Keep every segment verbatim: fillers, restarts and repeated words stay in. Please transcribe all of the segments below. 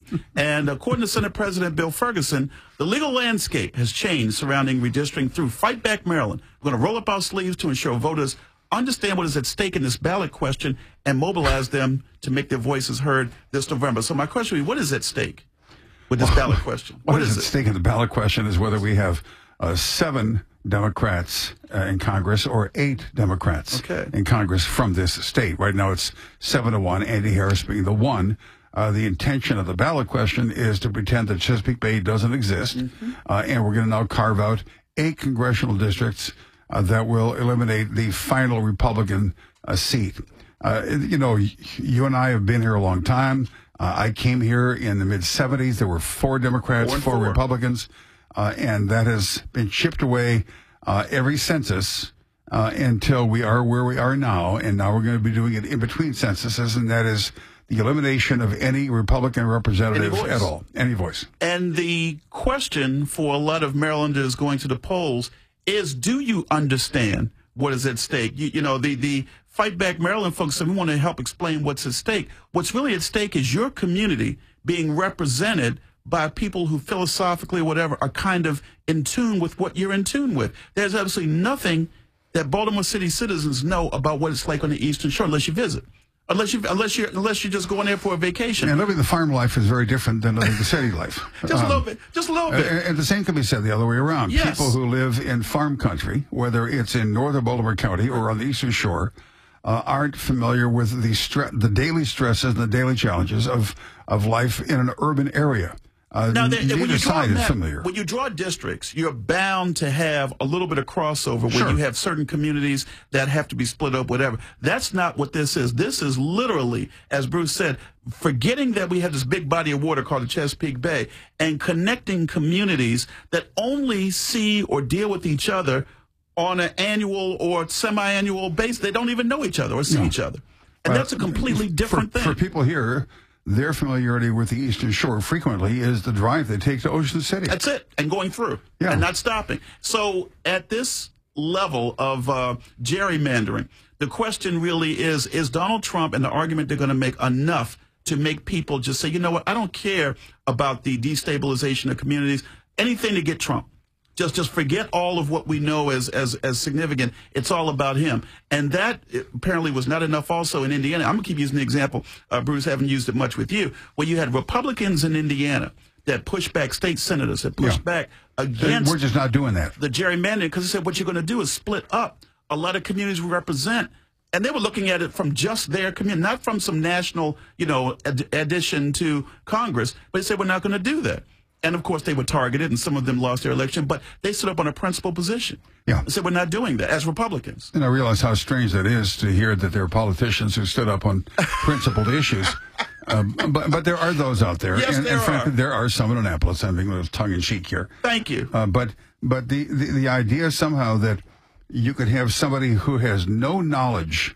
And according to Senate President Bill Ferguson, the legal landscape has changed surrounding redistricting through Fight Back Maryland. We're going to roll up our sleeves to ensure voters understand what is at stake in this ballot question and mobilize them to make their voices heard this November. So my question is, what is at stake with this ballot question? What, what is, is at stake in the ballot question is whether we have uh, seven Democrats uh, in Congress or eight Democrats okay. in Congress from this state. Right now it's seven to one, Andy Harris being the one. Uh, the intention of the ballot question is to pretend that Chesapeake Bay doesn't exist, mm-hmm. uh, and we're going to now carve out eight congressional districts uh, that will eliminate the final Republican uh, seat. Uh, you know, you and I have been here a long time. Uh, I came here in the mid seventies. There were four Democrats, four, four, four Republicans, uh, and that has been chipped away uh, every census uh, until we are where we are now. And now we're going to be doing it in between censuses, and that is the elimination of any Republican representative at all, any voice. And the question for a lot of Marylanders going to the polls is, do you understand what is at stake? You, you know, the, the Fight Back Maryland folks said, we want to help explain what's at stake. What's really at stake is your community being represented by people who philosophically or whatever are kind of in tune with what you're in tune with. There's absolutely nothing that Baltimore City citizens know about what it's like on the Eastern Shore unless you visit. Unless you, unless you, unless you're just going there for a vacation. And living the farm life is very different than living the city life. just um, a little bit, just a little bit. And, and the same can be said the other way around. Yes. People who live in farm country, whether it's in northern Baltimore County or on the Eastern Shore, uh, aren't familiar with the stre the daily stresses and the daily challenges of of life in an urban area. Uh, now, there, when, you draw side map, is familiar. when you draw districts, you're bound to have a little bit of crossover where sure. you have certain communities that have to be split up, whatever. That's not what this is. This is literally, as Bruce said, forgetting that we have this big body of water called the Chesapeake Bay and connecting communities that only see or deal with each other on an annual or semi-annual basis. They don't even know each other or see no. each other. And uh, that's a completely different for, thing. For people here, their familiarity with the Eastern Shore frequently is the drive they take to Ocean City. That's it, and going through, yeah. and not stopping. So at this level of uh, gerrymandering, the question really is, is Donald Trump and the argument they're going to make enough to make people just say, you know what, I don't care about the destabilization of communities, anything to get Trump. Just, just forget all of what we know as, as, as significant. It's all about him. And that apparently was not enough also in Indiana. I'm going to keep using the example, uh, Bruce, haven't used it much with you, where you had Republicans in Indiana that pushed back, state senators that pushed yeah. back against... We're just not doing that. ...the gerrymandering, because they said what you're going to do is split up a lot of communities we represent. And they were looking at it from just their community, not from some national, you know, ad addition to Congress. But they said we're not going to do that. And, of course, they were targeted, and some of them lost their election, but they stood up on a principled position. Yeah. They said, we're not doing that as Republicans. And I realize how strange that is to hear that there are politicians who stood up on principled issues. Um, but, but there are those out there. Yes, and, there and frankly, are. there are some in Annapolis. I'm being a little tongue-in-cheek here. Thank you. Uh, but but the, the, the idea somehow that you could have somebody who has no knowledge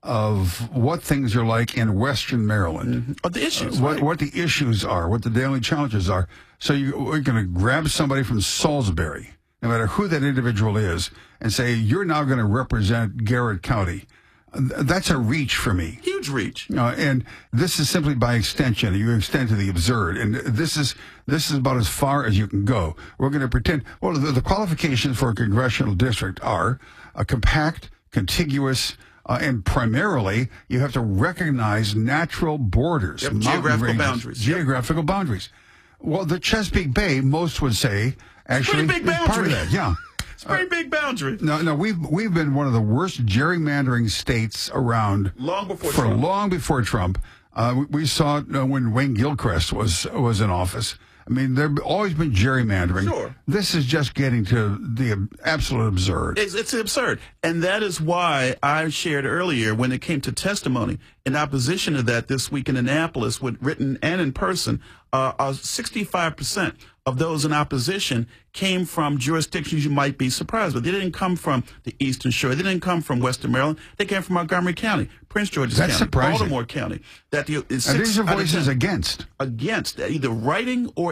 of what things are like in Western Maryland. Mm-hmm. Oh, the issues, uh, right. what, what the issues are, what the daily challenges are. So you, we're going to grab somebody from Salisbury, no matter who that individual is, and say, you're now going to represent Garrett County. That's a reach for me. Huge reach. Uh, and this is simply by extension. You extend to the absurd. And this is this is about as far as you can go. We're going to pretend, well, the, the qualifications for a congressional district are a compact, contiguous, Uh, and primarily, you have to recognize natural borders, yep, geographical ranges, boundaries, geographical yep. boundaries. Well, the Chesapeake Bay, most would say, actually, big is part of that. Yeah, it's a pretty uh, big boundary. No, no, we've we've been one of the worst gerrymandering states around long before for Trump. long before Trump. Uh, we, we saw it uh, when Wayne Gilchrist was was in office. I mean, there's always been gerrymandering. Sure. This is just getting to the absolute absurd. It's, it's absurd. And that is why I shared earlier when it came to testimony in opposition to that this week in Annapolis, with written and in person, uh, uh, sixty-five percent of those in opposition came from jurisdictions you might be surprised with. They didn't come from the Eastern Shore. They didn't come from Western Maryland. They came from Montgomery County, Prince George's That's County, surprising. Baltimore County. That the, and these are voices against. Against, either writing or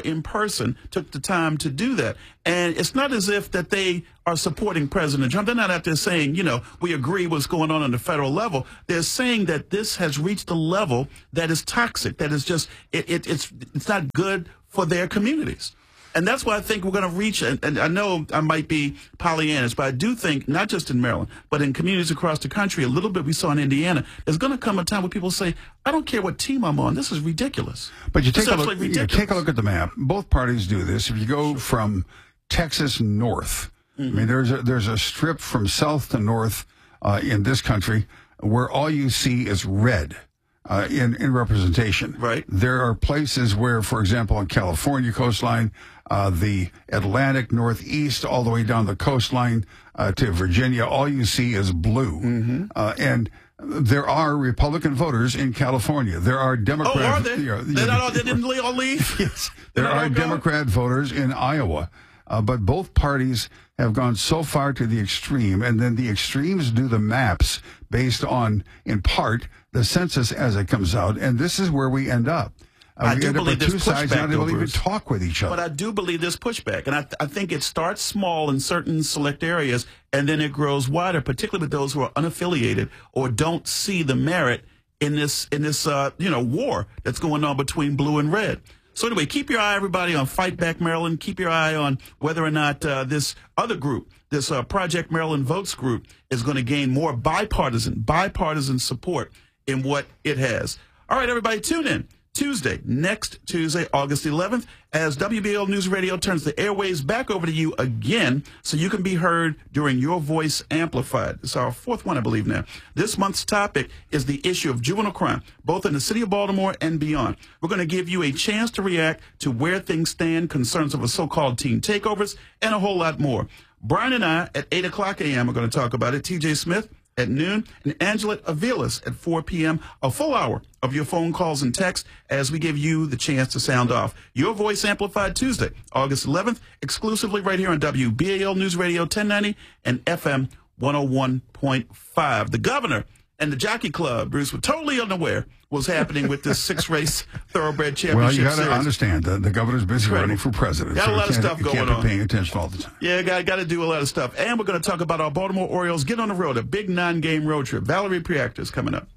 in person, took the time to do that. And it's not as if that they are supporting President Trump. They're not out there saying, you know, we agree what's going on on the federal level. They're saying that this has reached a level that is toxic, that is just, it, it, it's it's not good for their communities. And that's why I think we're going to reach, and, and I know I might be Pollyannish, but I do think, not just in Maryland, but in communities across the country, a little bit we saw in Indiana, there's going to come a time where people say, I don't care what team I'm on, this is ridiculous. But you take, a look, ridiculous. you take a look at the map. Both parties do this. If you go from Texas north, mm-hmm. I mean, there's a, there's a strip from south to north uh, in this country where all you see is red. Uh, in, in representation. Right. There are places where, for example, on California coastline, uh, the Atlantic, Northeast, all the way down the coastline uh, to Virginia, all you see is blue. Mm-hmm. Uh, and there are Republican voters in California. There are Democrat. Oh, are they? You know, They're not all, they didn't all leave? Yes. There are Democrat voters in Iowa. Uh, but both parties have gone so far to the extreme, and then the extremes do the maps based on, in part, the census as it comes out, and this is where we end up. Uh, I we do end believe up with two there's sides pushback, not able to though, even Bruce. talk with each other. But I do believe there's pushback, and I, th- I think it starts small in certain select areas, and then it grows wider, particularly with those who are unaffiliated or don't see the merit in this in this uh, you know war that's going on between blue and red. So anyway, keep your eye, everybody, on Fight Back Maryland. Keep your eye on whether or not uh, this other group, this uh, Project Maryland Votes group, is going to gain more bipartisan, bipartisan support in what it has. All right, everybody, tune in Tuesday, next Tuesday, August eleventh, as W B A L News Radio turns the airwaves back over to you again so you can be heard during Your Voice Amplified. It's our fourth one, I believe, now. This month's topic is the issue of juvenile crime, both in the city of Baltimore and beyond. We're going to give you a chance to react to where things stand, concerns of a so-called teen takeovers, and a whole lot more. Brian and I at eight o'clock a m are going to talk about it. T J Smith at noon, and Angela Avilas at four p m A full hour of your phone calls and texts as we give you the chance to sound off. Your Voice Amplified Tuesday, August eleventh, exclusively right here on W B A L News Radio ten ninety and F M one oh one point five. The governor and the Jockey Club, Bruce, were totally unaware what's happening with this six-race thoroughbred championship Well, you got to series. understand that the governor's busy Incredible. running for president. Got so a lot of you can't- stuff you going can't on. be paying attention all the time. Yeah, got, got to do a lot of stuff. And we're going to talk about our Baltimore Orioles get on the road, a big nine-game road trip. Valerie Priacta is coming up.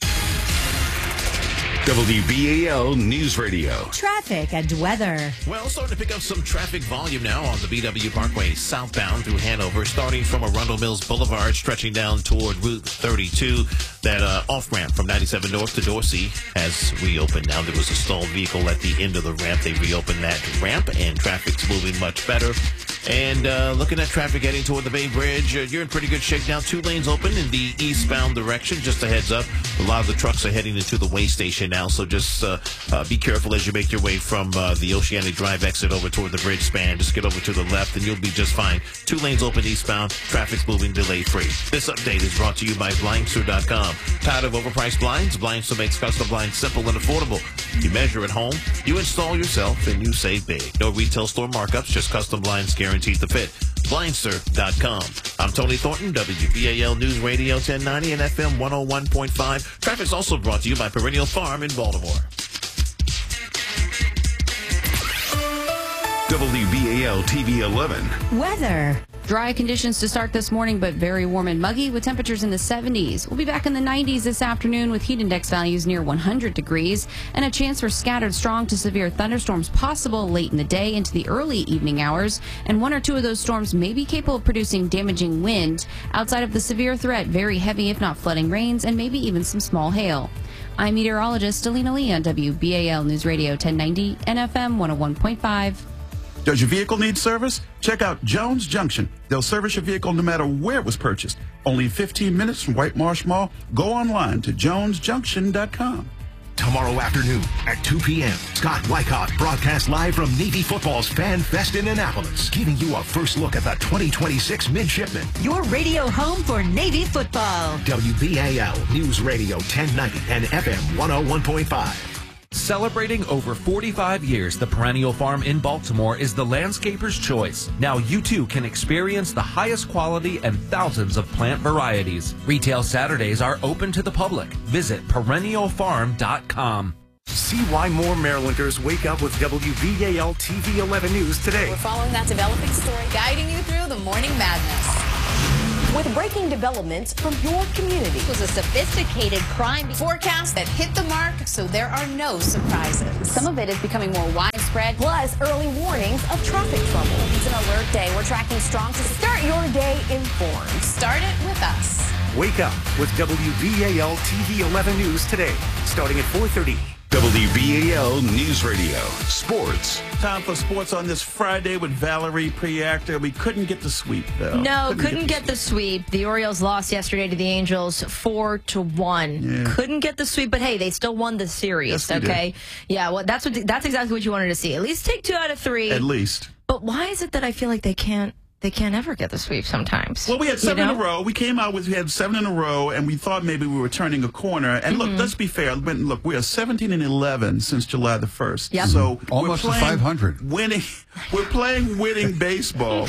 W B A L News Radio. Traffic and weather. Well, starting to pick up some traffic volume now on the B W Parkway southbound through Hanover, starting from Arundel Mills Boulevard, stretching down toward Route thirty-two. That uh, off-ramp from ninety-seven North to Dorsey has reopened now. There was a stalled vehicle at the end of the ramp. They reopened that ramp, and traffic's moving much better. And uh, looking at traffic heading toward the Bay Bridge, uh, you're in pretty good shape now. Two lanes open in the eastbound direction. Just a heads up, a lot of the trucks are heading into the way station now, so just uh, uh, be careful as you make your way from uh, the Oceanic Drive exit over toward the bridge span. Just get over to the left, and you'll be just fine. Two lanes open eastbound. Traffic's moving delay-free. This update is brought to you by Blindster dot com. Tired of overpriced blinds? Blindster makes custom blinds simple and affordable. You measure at home, you install yourself, and you save big. No retail store markups, just custom blinds guaranteed to fit. Blindster dot com. I'm Tony Thornton, W B A L News Radio ten ninety and F M one oh one point five. Traffic's also brought to you by Perennial Farm in Baltimore. W B A L T V eleven. Weather. Dry conditions to start this morning, but very warm and muggy with temperatures in the seventies. We'll be back in the nineties this afternoon with heat index values near one hundred degrees and a chance for scattered strong to severe thunderstorms possible late in the day into the early evening hours. And one or two of those storms may be capable of producing damaging wind. Outside of the severe threat, very heavy, if not flooding rains, and maybe even some small hail. I'm meteorologist Alina Lee on W B A L News Radio ten ninety and F M one oh one point five. Does your vehicle need service? Check out Jones Junction. They'll service your vehicle no matter where it was purchased. Only fifteen minutes from White Marsh Mall. Go online to jones junction dot com. Tomorrow afternoon at two p m, Scott Wyckoff broadcasts live from Navy Football's Fan Fest in Annapolis, giving you a first look at the twenty twenty-six midshipmen. Your radio home for Navy football. W B A L News Radio ten ninety and F M one oh one point five. Celebrating over forty-five years, the Perennial Farm in Baltimore is the landscaper's choice. Now you too can experience the highest quality and thousands of plant varieties. Retail Saturdays are open to the public. Visit perennial farm dot com. See why more Marylanders wake up with W B A L T V eleven News today. We're following that developing story, guiding you through the morning madness. With breaking developments from your community. It was a sophisticated crime forecast that hit the mark, so there are no surprises. Some of it is becoming more widespread. Plus, early warnings of traffic trouble. It's an alert day. We're tracking strong to start your day informed. Start it with us. Wake up with W B A L T V eleven News today, starting at four thirty. W B A L News Radio, Sports. Time for sports on this Friday with Valerie Preactor. We couldn't get the sweep, though. No, couldn't, couldn't get, get the sweep. The Orioles lost yesterday to the Angels four to one. Yeah. Couldn't get the sweep, but hey, they still won the series. Yes, okay, did. yeah, well, that's what that's exactly what you wanted to see. At least take two out of three. At least. But why is it that I feel like they can't? They can't ever get the sweep sometimes. Well, we had seven you know? in a row. We came out with, we had seven in a row, and we thought maybe we were turning a corner. And Mm-hmm. look, let's be fair. Look, we are seventeen and eleven since July the first. Yep. So almost we're to five hundred. Winning, we're playing winning baseball,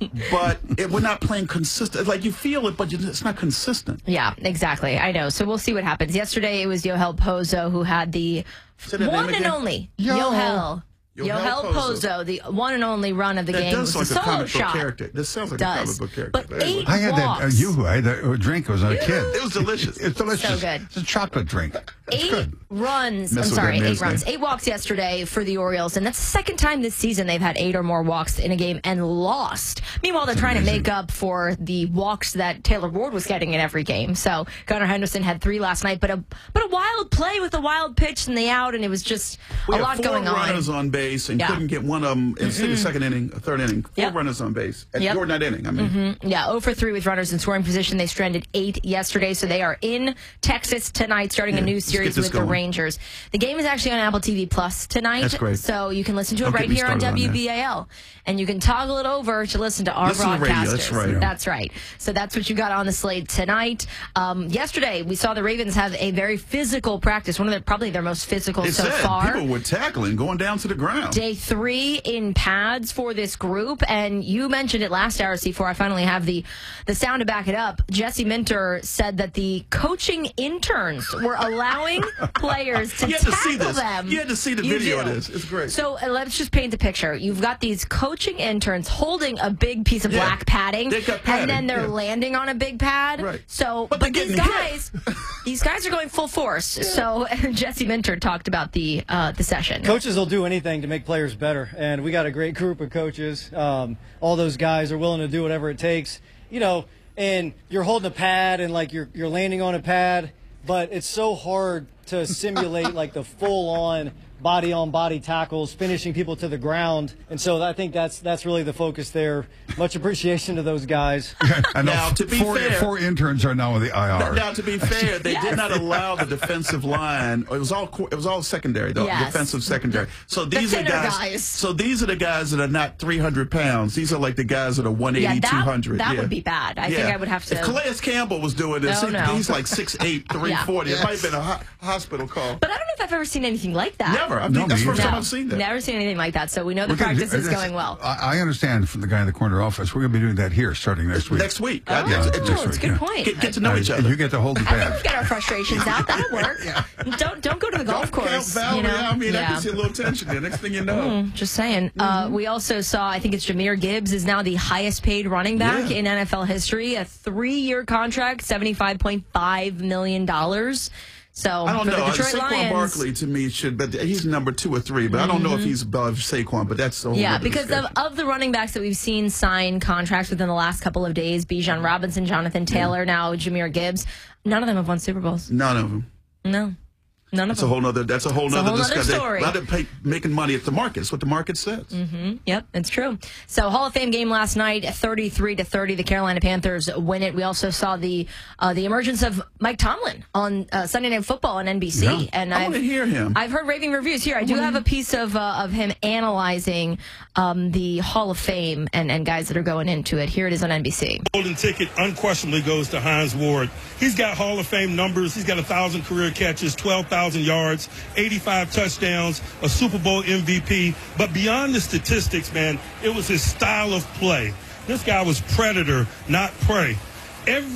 but it, we're not playing consistent. Like, you feel it, but it's not consistent. Yeah, exactly. I know. So we'll see what happens. Yesterday, it was Yohel Pozo who had the one and only Yohel. Yohel Pozo, the one and only run of the that game. Does was like a a solo comic book shot. character. This sounds like does. a comic book character. But eight I had walks. that uh, yoo-hoo. I had that uh, drink. I was a kid. It was delicious. It's delicious. So good. It's a chocolate drink. It's eight good. runs. Mess I'm with sorry, that eight man's runs. name. Eight walks yesterday for the Orioles, and that's the second time this season they've had eight or more walks in a game and lost. Meanwhile, they're That's trying amazing. to make up for the walks that Taylor Ward was getting in every game. So Gunnar Henderson had three last night, but a but a wild play with a wild pitch and the out, and it was just We a had lot four going on. runners on base and Yeah. couldn't get one of them in the second inning, third inning. Four Yep. runners on base. And Yep. you're not inning, I mean. Mm-hmm. Yeah, zero for three with runners in scoring position. They stranded eight yesterday, so they are in Texas tonight, starting Yeah, a new let's get series this with the going. Rangers. The game is actually on Apple T V Plus tonight. That's great. So you can listen to it Don't get right me here on started on that. W B A L. And you can toggle it over to listen to our Listen to the broadcasters. radio, that's right. That's right. So that's what you got on the slate tonight. Um, yesterday, we saw the Ravens have a very physical practice, one of their, probably their most physical It so said far. people were tackling, going down to the ground. Day three in pads for this group, and you mentioned it last hour, C four. I finally have the the sound to back it up. Jesse Minter said that the coaching interns were allowing players to You had to tackle see this. them. You had to see the You video do. of this. It's great. So uh, let's just paint the picture. You've got these coaching interns holding a big piece of Yeah. black padding, They got padding, and then they're yeah. landing on a big pad. Right. So, But but, they're these getting guys, hit. these guys are going full force. So Jesse Minter talked about the uh, the session. Coaches will do anything to make players better, and we got a great group of coaches. Um, all those guys are willing to do whatever it takes, you know. And you're holding a pad, and like you're you're landing on a pad, but it's so hard to simulate like the full-on body-on-body tackles, finishing people to the ground. And so I think that's that's really the focus there. Much appreciation to those guys. I know Now, to be four, fair- four interns are now in the I R. Now, to be fair, they did not allow the defensive line. It was all co- it was all secondary, though. Yes. Defensive secondary. So these are thinner guys, guys. So these are the guys that are not three hundred pounds. These are like the guys that are one eighty, Yeah, that- two hundred. that yeah. would be bad. I think I would have to- If Calais Campbell was doing this, No, no. he's like six eight, three forty. It might have been a ho- hospital call. But I don't know if I've ever seen anything like that. Never. I No, think that's the me first either. time I've seen that. Never seen anything like that. So we know the We're gonna practice do- is that's- going well. I, I understand from the guy in the corner office. We're going to be doing that here starting next week. Next week. Oh, I- it's- it's, it's- a good yeah. point. Get, get to know Uh, each and other. you get to hold the I think pad. we get our frustrations out. That'll work. Don't don't go to the golf Don't count course. Valerie you know? out. I mean, I Yeah. can see a little tension there. Next thing you know. Mm, just saying. Uh, we also saw, I think it's Jahmyr Gibbs is now the highest paid running back Yeah. in N F L history. A three-year contract, seventy-five point five million dollars. So I don't for know. the Detroit Saquon Lions. Barkley to me should, but he's number two or three. But I don't know if he's above Saquon. But that's the whole Yeah, other because of, discussion. of the running backs that we've seen sign contracts within the last couple of days, Bijan Robinson, Jonathan Taylor, now Jahmyr Gibbs, none of them have won Super Bowls. None of them. No. None of That's a them. whole nother. That's a whole It's a nother whole nother discussion. story. A lot of pay, making money at the market. It's what the market says. Mm-hmm. Yep, it's true. So Hall of Fame game last night, thirty-three to thirty. The Carolina Panthers win it. We also saw the uh, the emergence of Mike Tomlin on uh, Sunday Night Football on N B C. Yeah. And I I've, wanna hear him. I've heard raving reviews here. I do have a piece of uh, of him analyzing um, the Hall of Fame and, and guys that are going into it. Here it is on N B C. Golden ticket unquestionably goes to Hines Ward. He's got Hall of Fame numbers. He's got one thousand career catches, twelve thousand yards, eighty-five touchdowns, a Super Bowl M V P. But beyond the statistics, man, it was his style of play. This guy was predator, not prey. Every,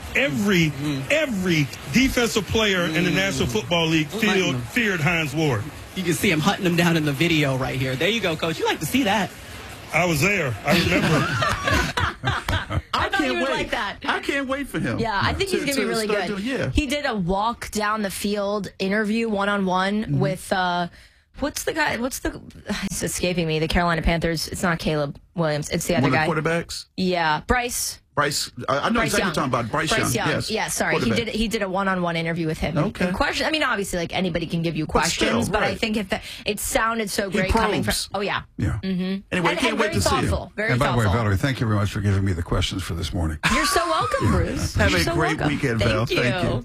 Every every defensive player in the National Football League feared, feared Hines Ward. You can see him hunting him down in the video right here. There you go, Coach. You like to see that. I was there. I remember. I thought you would wait. like that. I can't wait for him. Yeah, I think he's to- going to be to really start good. doing- yeah. He did a walk down the field interview one-on-one Mm-hmm. with, uh, what's the guy, what's the, it's escaping me, the Carolina Panthers. It's not Caleb Williams. It's the other One guy. of the quarterbacks? Yeah, Bryce. Bryce, I I know Bryce exactly Young. what you're talking about. Bryce, Bryce Young. Young. Yes. Yeah, sorry. He Quarterback. did he did a one-on-one interview with him. And- Okay. And question. I mean, obviously, like anybody can give you But still, questions, but I right. think if the, it sounded so He great coming from. probes. Oh yeah. Yeah. Mm-hmm. Anyway, I and, can't and wait very to see him. thoughtful. Very And by the way, thoughtful. Valerie, thank you very much for giving me the questions for this morning. You're so welcome, Bruce. Have You're a so great welcome. weekend, Thank Val. You. Thank you.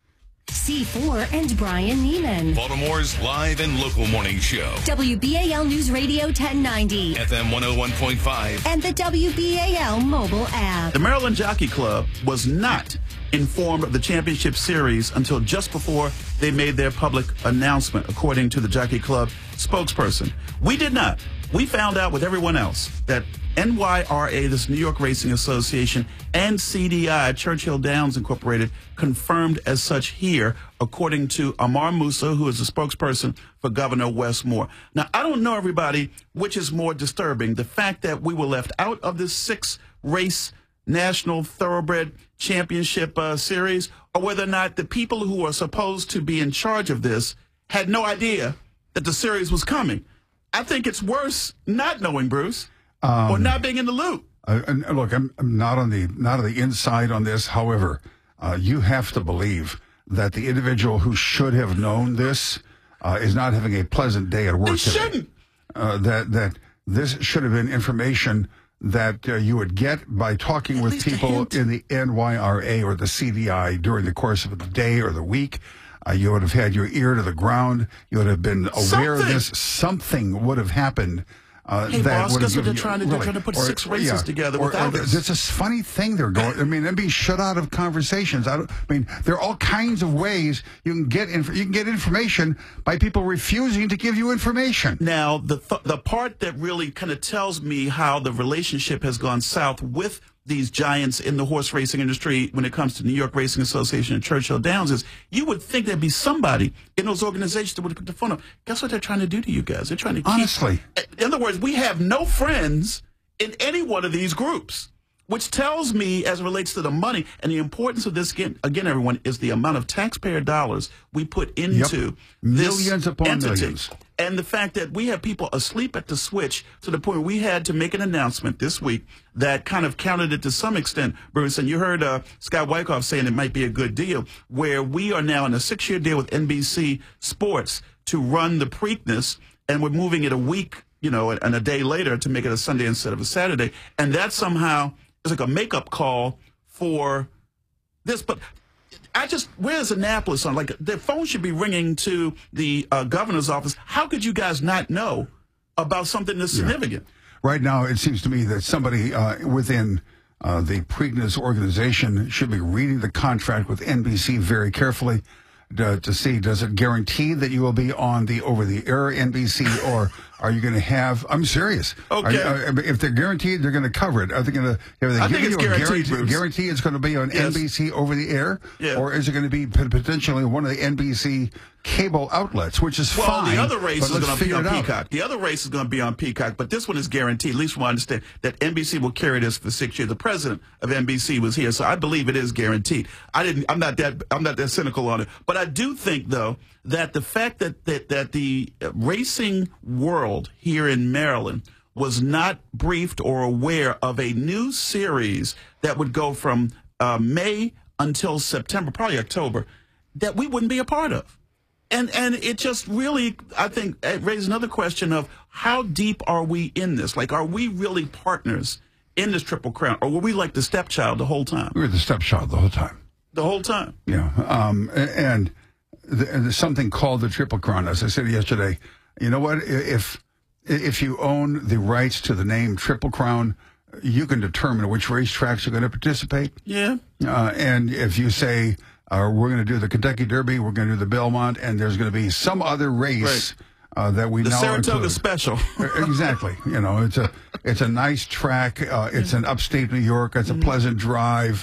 C four and Brian Neiman. Baltimore's live and local morning show. W B A L News Radio ten ninety. F M one oh one point five. And the W B A L mobile app. The Maryland Jockey Club was not informed of the championship series until just before they made their public announcement, according to the Jockey Club spokesperson. We did not. We found out with everyone else that N Y R A, this New York Racing Association, and C D I, Churchill Downs Incorporated, confirmed as such here, according to Amar Musa, who is the spokesperson for Governor Wes Moore. Now, I don't know, everybody, which is more disturbing, the fact that we were left out of this six-race National Thoroughbred Championship uh, Series, or whether or not the people who are supposed to be in charge of this had no idea that the series was coming. I think it's worse not knowing, Bruce, Um, or not being in the loop. Uh, and uh, look, I'm, I'm not on the not on the inside on this. However, uh, you have to believe that the individual who should have known this uh, is not having a pleasant day at work They today. shouldn't. Uh, that that this should have been information that uh, you would get by talking with least a people hint. in the N Y R A or the C D I during the course of the day or the week. Uh, you would have had your ear to the ground. You would have been aware of Something. this. Something would have happened. Uh, Hey, that boss, would have guess what given they're you- trying to do? They're really, trying to put or- six races together or- without or- us. It's a funny thing they're going. I mean, they're being shut out of conversations. I, don't, I mean, there are all kinds of ways you can get inf- you can get information by people refusing to give you information. Now, the th- the part that really kind of tells me how the relationship has gone south with these giants in the horse racing industry when it comes to New York Racing Association and Churchill Downs is you would think there'd be somebody in those organizations that would put the phone up. Guess what they're trying to do to you guys? They're trying to keep... Honestly. In other words, we have no friends in any one of these groups, which tells me, as it relates to the money and the importance of this, again, again everyone, is the amount of taxpayer dollars we put into Yep. this Millions upon entity. millions. And the fact that we have people asleep at the switch to the point where we had to make an announcement this week that kind of counted it to some extent, Bruce. And you heard uh, Scott Wyckoff saying it might be a good deal, where we are now in a six-year deal with N B C Sports to run the Preakness, and we're moving it a week, you know, and a day later to make it a Sunday instead of a Saturday. And that somehow is like a makeup call for this. But I just, where's Annapolis on? Like, the phone should be ringing to the uh, governor's office. How could you guys not know about something this significant? Right now, it seems to me that somebody uh, within uh, the Preakness organization should be reading the contract with N B C very carefully to, to see, does it guarantee that you will be on the over-the-air N B C, or are you going to have, I'm serious. Okay. Are, are, if they're guaranteed, they're going to cover it. Are they going to, are they I giving think you it's a guaranteed, guarantee, Bruce. guarantee it's going to be on Yes. N B C over-the-air? Yeah. Or is it going to be p- potentially one of the N B C cable outlets, which is Well, fine. the other race but is let's going to be figure on it out. Peacock. The other race is going to be on Peacock, but this one is guaranteed. At least from what I understand, that N B C will carry this for six years. The president of N B C was here, so I believe it is guaranteed. I didn't. I'm not that. I'm not that cynical on it, but I do think though that the fact that that, that the racing world here in Maryland was not briefed or aware of a new series that would go from uh, May until September, probably October, that we wouldn't be a part of. And and it just really, I think, it raises another question of how deep are we in this? Like, are we really partners in this Triple Crown? Or were we like the stepchild the whole time? We were the stepchild the whole time. The whole time. Yeah. Um, and th- there's something called the Triple Crown. As I said yesterday, you know what? If if you own the rights to the name Triple Crown, you can determine which racetracks are going to participate. Yeah. Uh, and if you say, uh, we're going to do the Kentucky Derby, we're going to do the Belmont, and there's going to be some other race uh, that we The now Saratoga include. Special. Exactly. You know, it's a it's a nice track. Uh, it's in upstate New York. It's a Mm-hmm. pleasant drive.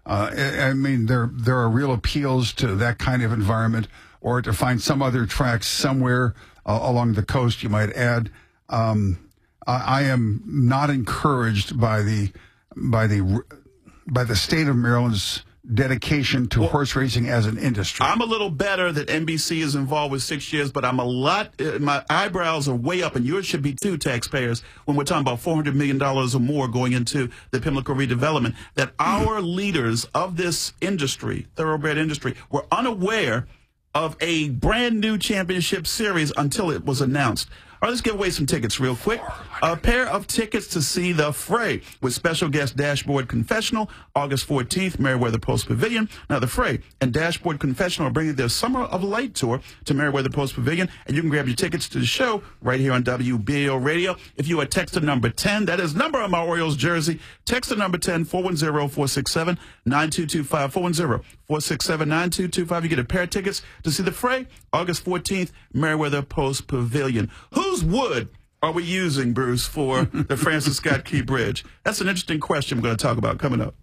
Uh, I, I mean, there there are real appeals to that kind of environment, or to find some other tracks somewhere uh, along the coast, you might add. Um, I, I am not encouraged by the by the by the state of Maryland's dedication to well, horse racing as an industry. I'm a little better that N B C is involved with six years, but I'm a lot, uh, my eyebrows are way up, and yours should be too, taxpayers, when we're talking about four hundred million dollars or more going into the Pimlico redevelopment, that our leaders of this industry, thoroughbred industry, were unaware of a brand new championship series until it was announced. All right, let's give away some tickets real quick. A pair of tickets to see The Fray with special guest Dashboard Confessional, August fourteenth, Meriwether Post Pavilion. Now, The Fray and Dashboard Confessional are bringing their Summer of Light tour to Meriwether Post Pavilion, and you can grab your tickets to the show right here on W B A L Radio. If you are text number ten, that is number on my Orioles jersey, text the number ten, four one zero, four six seven, nine two two five, four one zero, four six seven, nine two two five. You get a pair of tickets to see The Fray, August fourteenth, Meriwether Post Pavilion. Whose wood are we using, Bruce, for the Francis Scott Key Bridge? That's an interesting question we're going to talk about coming up.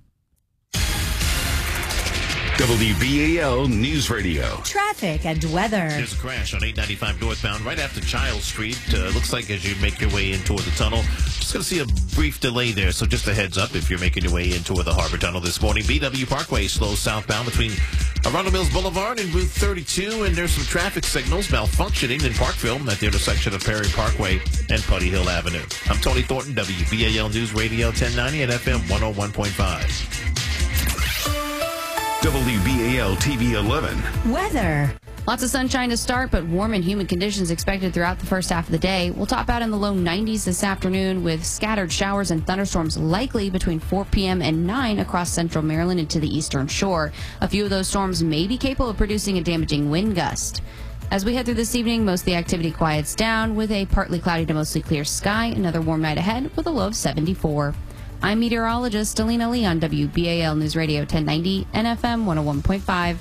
W B A L News Radio. Traffic and weather. There's a crash on eight ninety-five northbound right after Child Street. Uh, looks like as you make your way in toward the tunnel. Just going to see a brief delay there, so just a heads up if you're making your way in toward the Harbor Tunnel this morning. B W Parkway slow southbound between Arundel Mills Boulevard and Route thirty-two, and there's some traffic signals malfunctioning in Parkville at the intersection of Perry Parkway and Putty Hill Avenue. I'm Tony Thornton, W B A L News Radio ten ninety at F M one oh one point five. W B A L T V eleven. Weather. Lots of sunshine to start, but warm and humid conditions expected throughout the first half of the day. We'll top out in the low nineties this afternoon with scattered showers and thunderstorms likely between four p.m. and nine across central Maryland and to the eastern shore. A few of those storms may be capable of producing a damaging wind gust. As we head through this evening, most of the activity quiets down with a partly cloudy to mostly clear sky. Another warm night ahead with a low of seventy-four. I'm meteorologist Alina Lee on W B A L News Radio ten ninety and F M one oh one point five.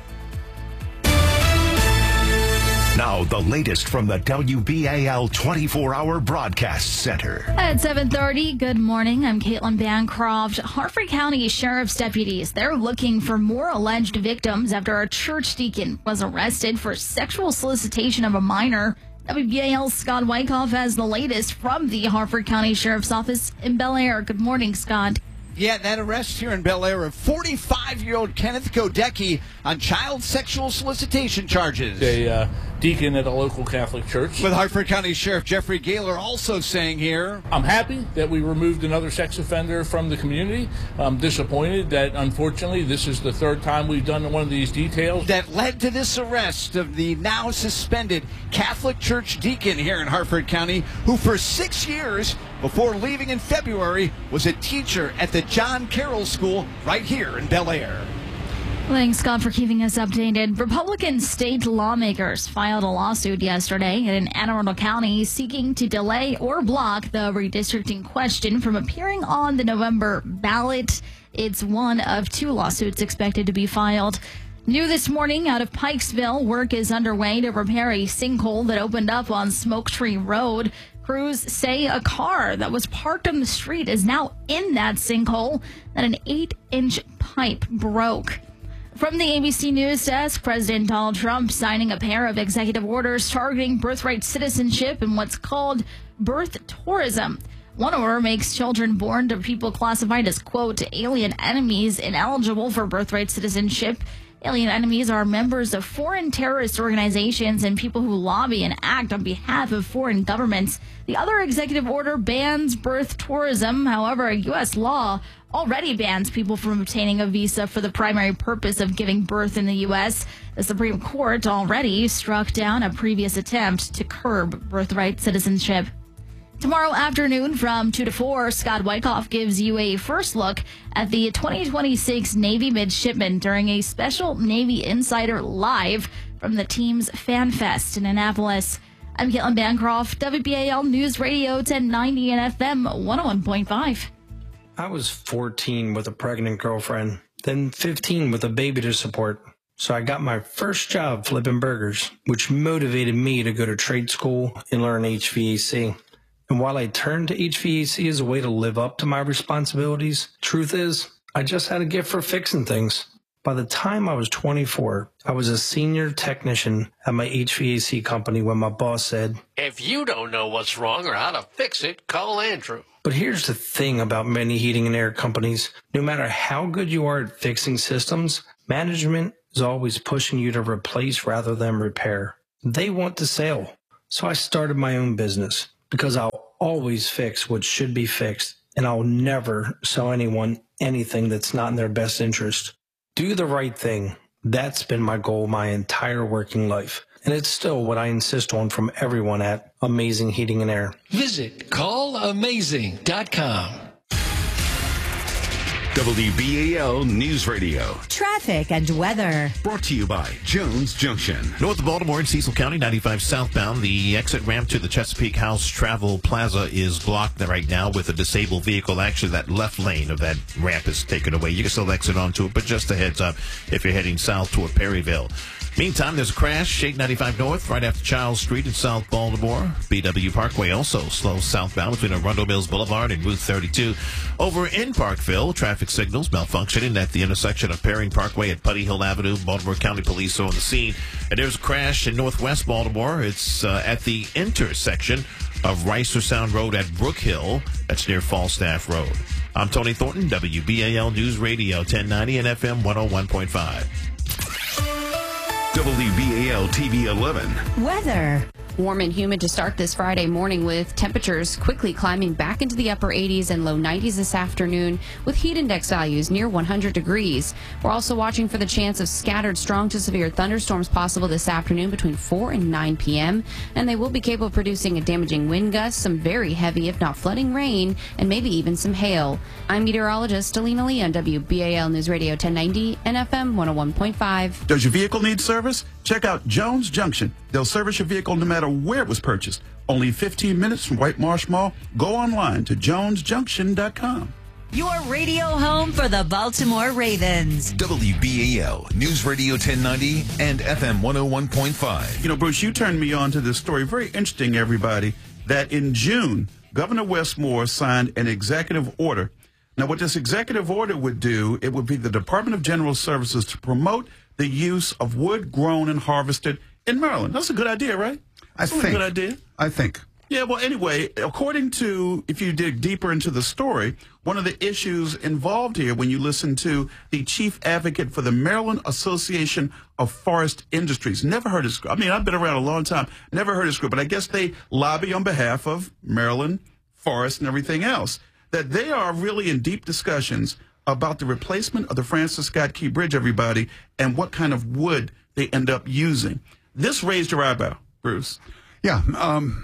Now, the latest from the W B A L twenty-four hour Broadcast Center. At seven thirty, good morning. I'm Caitlin Bancroft. Harford County Sheriff's deputies, they're looking for more alleged victims after a church deacon was arrested for sexual solicitation of a minor. W B A L's Scott Wyckoff has the latest from the Harford County Sheriff's Office in Bel Air. Good morning, Scott. Yeah, that arrest here in Bel Air of forty-five-year-old Kenneth Godecki on child sexual solicitation charges. A uh, deacon at a local Catholic church. With Harford County Sheriff Jeffrey Gaylor also saying here, I'm happy that we removed another sex offender from the community. I'm disappointed that, unfortunately, this is the third time we've done one of these details. That led to this arrest of the now suspended Catholic church deacon here in Harford County, who for six years, before leaving in February, was a teacher at the John Carroll School right here in Bel Air. Thanks, Scott, for keeping us updated. Republican state lawmakers filed a lawsuit yesterday in Anne Arundel County seeking to delay or block the redistricting question from appearing on the November ballot. It's one of two lawsuits expected to be filed. New this morning out of Pikesville, work is underway to repair a sinkhole that opened up on Smoke Tree Road. Crews say a car that was parked on the street is now in that sinkhole, and an eight-inch pipe broke. From the A B C News desk, President Donald Trump signing a pair of executive orders targeting birthright citizenship and what's called birth tourism. One order makes children born to people classified as, quote, alien enemies ineligible for birthright citizenship. Alien enemies are members of foreign terrorist organizations and people who lobby and act on behalf of foreign governments. The other executive order bans birth tourism. However, a U S law already bans people from obtaining a visa for the primary purpose of giving birth in the U S. The Supreme Court already struck down a previous attempt to curb birthright citizenship. Tomorrow afternoon from two to four, Scott Wyckoff gives you a first look at the twenty twenty-six Navy Midshipmen during a special Navy Insider Live from the team's Fan Fest in Annapolis. I'm Caitlin Bancroft, W B A L News Radio ten ninety and F M one oh one point five. I was fourteen with a pregnant girlfriend, then fifteen with a baby to support. So I got my first job flipping burgers, which motivated me to go to trade school and learn H V A C. And while I turned to H V A C as a way to live up to my responsibilities, truth is, I just had a gift for fixing things. By the time I was twenty-four, I was a senior technician at my H V A C company when my boss said, "If you don't know what's wrong or how to fix it, call Andrew." But here's the thing about many heating and air companies. No matter how good you are at fixing systems, management is always pushing you to replace rather than repair. They want the sale. So I started my own business because I'll always fix what should be fixed, and I'll never sell anyone anything that's not in their best interest. Do the right thing. That's been my goal my entire working life. And it's still what I insist on from everyone at Amazing Heating and Air. Visit call amazing dot com. W B A L News Radio. Traffic and weather. Brought to you by Jones Junction. North of Baltimore in Cecil County, ninety-five southbound. The exit ramp to the Chesapeake House Travel Plaza is blocked right now with a disabled vehicle. Actually, that left lane of that ramp is taken away. You can still exit onto it, but just a heads up if you're heading south toward Perryville. Meantime, there's a crash, eight ninety-five North, right after Charles Street in South Baltimore. B W Parkway also slow southbound between Arundel Mills Boulevard and Route thirty-two. Over in Parkville, traffic signals malfunctioning at the intersection of Perrine Parkway at Putty Hill Avenue. Baltimore County Police are on the scene. And there's a crash in northwest Baltimore. It's uh, at the intersection of Ricer Sound Road at Brook Hill. That's near Falstaff Road. I'm Tony Thornton, W B A L News Radio, ten ninety and F M one oh one point five. W B A L T V eleven. Weather. Warm and humid to start this Friday morning with temperatures quickly climbing back into the upper eighties and low nineties this afternoon with heat index values near one hundred degrees. We're also watching for the chance of scattered strong to severe thunderstorms possible this afternoon between four and nine p.m. And they will be capable of producing a damaging wind gust, some very heavy if not flooding rain, and maybe even some hail. I'm meteorologist Alina Lee on W B A L News Radio ten ninety and F M one oh one point five. Does your vehicle need service? Check out Jones Junction. They'll service your vehicle no matter where it was purchased. Only fifteen minutes from White Marsh Mall. Go online to jones junction dot com. Your radio home for the Baltimore Ravens. W B A L News Radio ten ninety and F M one oh one point five. You know, Bruce, you turned me on to this story. Very interesting, everybody, that in June, Governor Wes Moore signed an executive order. Now, what this executive order would do, it would be the Department of General Services to promote the use of wood grown and harvested in Maryland. That's a good idea, right? I That's think. a good idea. I think. Yeah, well, anyway, according to, if you dig deeper into the story, one of the issues involved here when you listen to the chief advocate for the Maryland Association of Forest Industries, never heard of this group. I mean, I've been around a long time, never heard of this group, but I guess they lobby on behalf of Maryland forests and everything else, that they are really in deep discussions about the replacement of the Francis Scott Key Bridge, everybody, and what kind of wood they end up using. This raised your eyebrow, Bruce. Yeah. Um,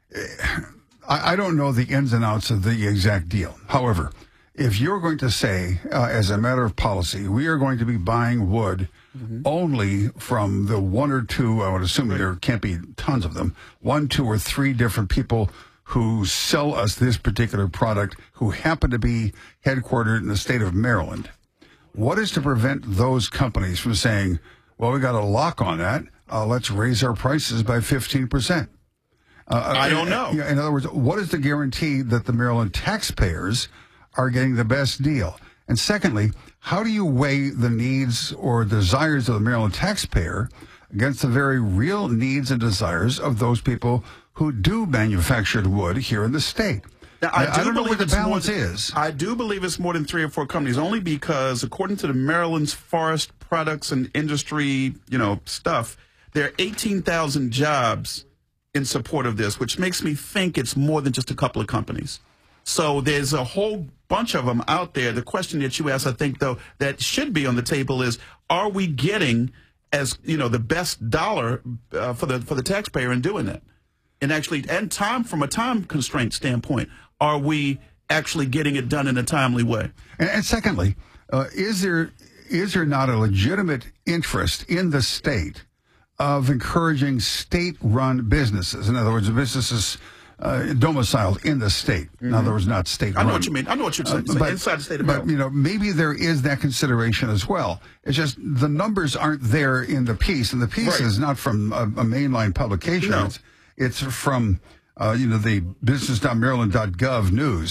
I, I don't know the ins and outs of the exact deal. However, if you're going to say, uh, as a matter of policy, we are going to be buying wood mm-hmm. only from the one or two, I would assume right. there can't be tons of them, one, two, or three different people who sell us this particular product who happen to be headquartered in the state of Maryland. What is to prevent those companies from saying, well, we got a lock on that, uh, let's raise our prices by fifteen percent? Uh, I don't know. In other words, what is the guarantee that the Maryland taxpayers are getting the best deal? And secondly, how do you weigh the needs or desires of the Maryland taxpayer against the very real needs and desires of those people who do manufactured wood here in the state? Now, I, I, do I don't know believe what the balance than, is. I do believe it's more than three or four companies, only because according to the Maryland's forest products and industry, you know, stuff, there are eighteen thousand jobs in support of this, which makes me think it's more than just a couple of companies. So there's a whole bunch of them out there. The question that you asked, I think, though, that should be on the table is, are we getting, as you know, the best dollar uh, for the for the taxpayer in doing that? And actually, and time from a time constraint standpoint, are we actually getting it done in a timely way? And, and secondly, uh, is there is there not a legitimate interest in the state of encouraging state-run businesses? In other words, businesses uh, domiciled in the state. Mm-hmm. In other words, not state-run. I know what you mean. I know what you're saying. Uh, but, inside the state of But, Maryland. you know, maybe there is that consideration as well. It's just the numbers aren't there in the piece, and the piece Right. is not from a, a mainline publication. No. It's, it's from, uh, you know, the business dot maryland dot gov news.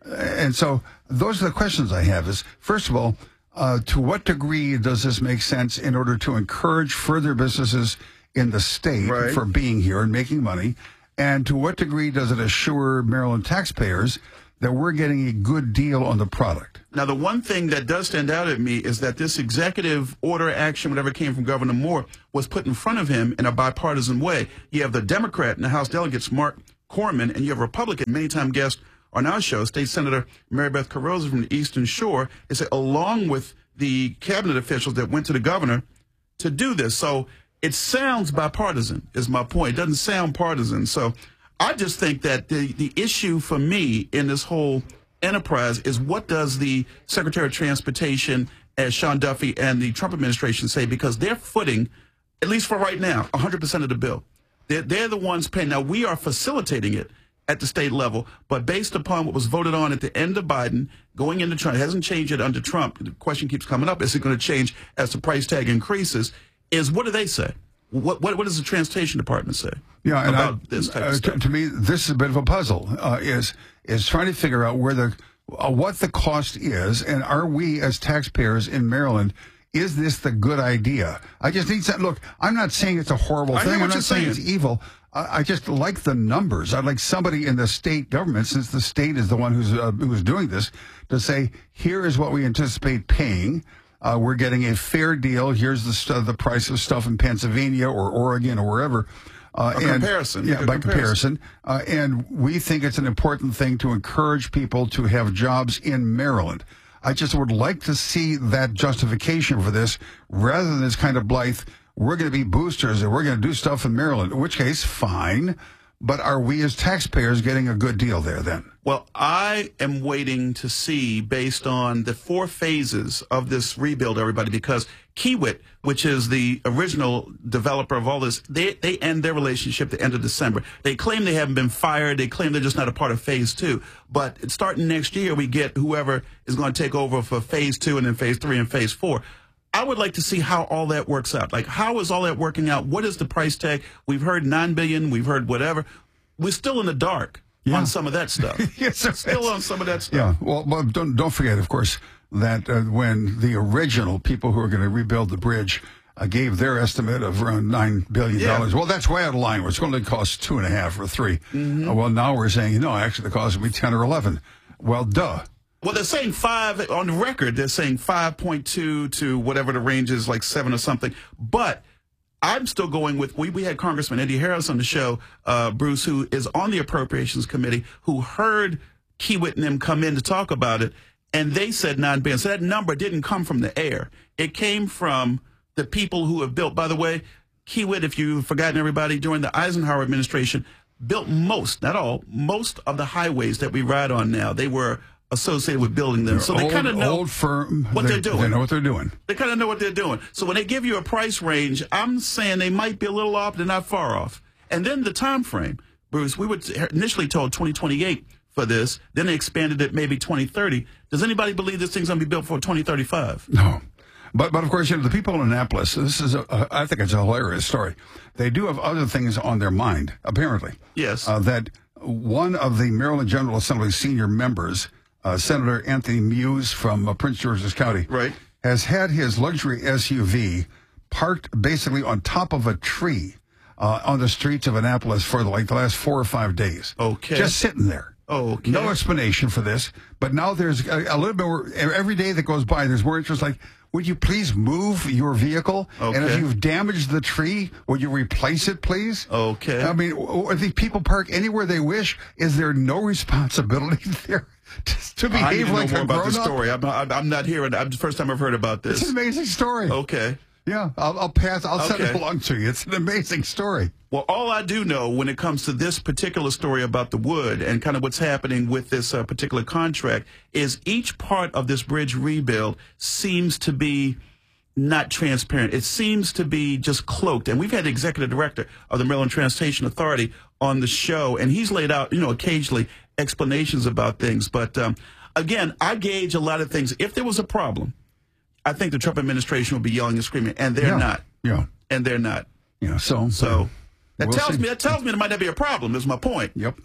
And so those are the questions I have is, first of all, uh, to what degree does this make sense in order to encourage further businesses in the state Right. for being here and making money? And to what degree does it assure Maryland taxpayers that we're getting a good deal on the product? Now, the one thing that does stand out at me is that this executive order action, whatever came from Governor Moore, was put in front of him in a bipartisan way. You have the Democrat in the House delegates, Mark Corman, and you have a Republican, many-time guest on our show, State Senator Mary Beth Carosa from the Eastern Shore, is along with the cabinet officials that went to the governor to do this. So it sounds bipartisan, is my point. It doesn't sound partisan. So I just think that the, the issue for me in this whole enterprise is what does the Secretary of Transportation, as Sean Duffy, and the Trump administration say, because they're footing, at least for right now, one hundred percent of the bill. They're, they're the ones paying. Now, we are facilitating it at the state level, but based upon what was voted on at the end of Biden, going into Trump, it hasn't changed it under Trump. The question keeps coming up, is it going to change as the price tag increases, is what do they say? What what, what does the Transportation Department say Yeah, and about I, this type uh, of stuff? To, to me, this is a bit of a puzzle, uh, is is trying to figure out where the uh, what the cost is, and are we as taxpayers in Maryland, is this the good idea? I just need to, look, I'm not saying it's a horrible I hear thing. what I'm you're not saying it's saying. evil. I, I just like the numbers. I'd like somebody in the state government, since the state is the one who's uh, who's doing this, to say, here is what we anticipate paying. Uh, we're getting a fair deal. Here's the st- the price of stuff in Pennsylvania or Oregon or wherever. Uh, A and, comparison. Yeah, A by comparison. comparison. Uh, and we think it's an important thing to encourage people to have jobs in Maryland. I just would like to see that justification for this rather than this kind of blithe, we're going to be boosters and we're going to do stuff in Maryland, in which case, fine. But are we as taxpayers getting a good deal there then? Well, I am waiting to see based on the four phases of this rebuild, everybody, because Kiewit, which is the original developer of all this, they, they end their relationship at the end of December. They claim they haven't been fired. They claim they're just not a part of phase two. But starting next year, we get whoever is going to take over for phase two and then phase three and phase four. I would like to see how all that works out. Like, how is all that working out? What is the price tag? We've heard nine billion dollars. We've heard whatever. We're still in the dark Yeah. on some of that stuff. Yes, sir. Still on some of that stuff. Yeah, well, well don't don't forget, of course, that uh, when the original people who are going to rebuild the bridge uh, gave their estimate of around nine billion dollars, Yeah. well, that's way out of line. It's going to cost two and a half or three. Mm-hmm. Uh, well, now we're saying, no, actually, the cost will be ten or eleven. Well, duh. Well, they're saying five on the record. They're saying five point two to whatever the range is, like seven or something. But I'm still going with, we, we had Congressman Eddie Harris on the show, uh, Bruce, who is on the Appropriations Committee, who heard Kiewit and them come in to talk about it, and they said nine billion dollars. So that number didn't come from the air. It came from the people who have built, by the way, Kiewit, if you've forgotten everybody, during the Eisenhower administration, built most, not all, most of the highways that we ride on now. They were associated with building them. They're So they old, kind of know old firm. what they, they're doing. They know what they're doing. They kind of know what they're doing. So when they give you a price range, I'm saying they might be a little off, they're not far off. And then the time frame, Bruce, we were initially told twenty twenty-eight for this, then they expanded it maybe twenty thirty. Does anybody believe this thing's going to be built for twenty thirty-five? No. But, but of course, you know, the people in Annapolis, this is, a, a, I think it's a hilarious story. They do have other things on their mind, apparently. Yes. Uh, that one of the Maryland General Assembly senior members, uh, Senator Anthony Muse from uh, Prince George's County, right, has had his luxury S U V parked basically on top of a tree uh, on the streets of Annapolis for like the last four or five days. Okay. Just sitting there. Okay. No explanation for this, but now there's a, a little bit more, every day that goes by, there's more interest like, would you please move your vehicle? Okay. And if you've damaged the tree, would you replace it, please? Okay. I mean, or these people park anywhere they wish. Is there no responsibility there to, to behave I need to like know more a about this grown-up? story. I'm not, I'm not hearing. I'm the first time I've heard about this. It's an amazing story. Okay. Yeah, I'll, I'll pass. I'll send it Okay. along to you. It's an amazing story. Well, all I do know when it comes to this particular story about the wood and kind of what's happening with this uh, particular contract is each part of this bridge rebuild seems to be not transparent. It seems to be just cloaked. And we've had the executive director of the Maryland Transportation Authority on the show, and he's laid out, you know, occasionally explanations about things. But um, again, I gauge a lot of things. If there was a problem, I think the Trump administration would be yelling and screaming, and they're Yeah. not. Yeah. And they're not. Yeah. So, So that we'll tells see. me that tells me there might not be a problem. Is my point. Yep.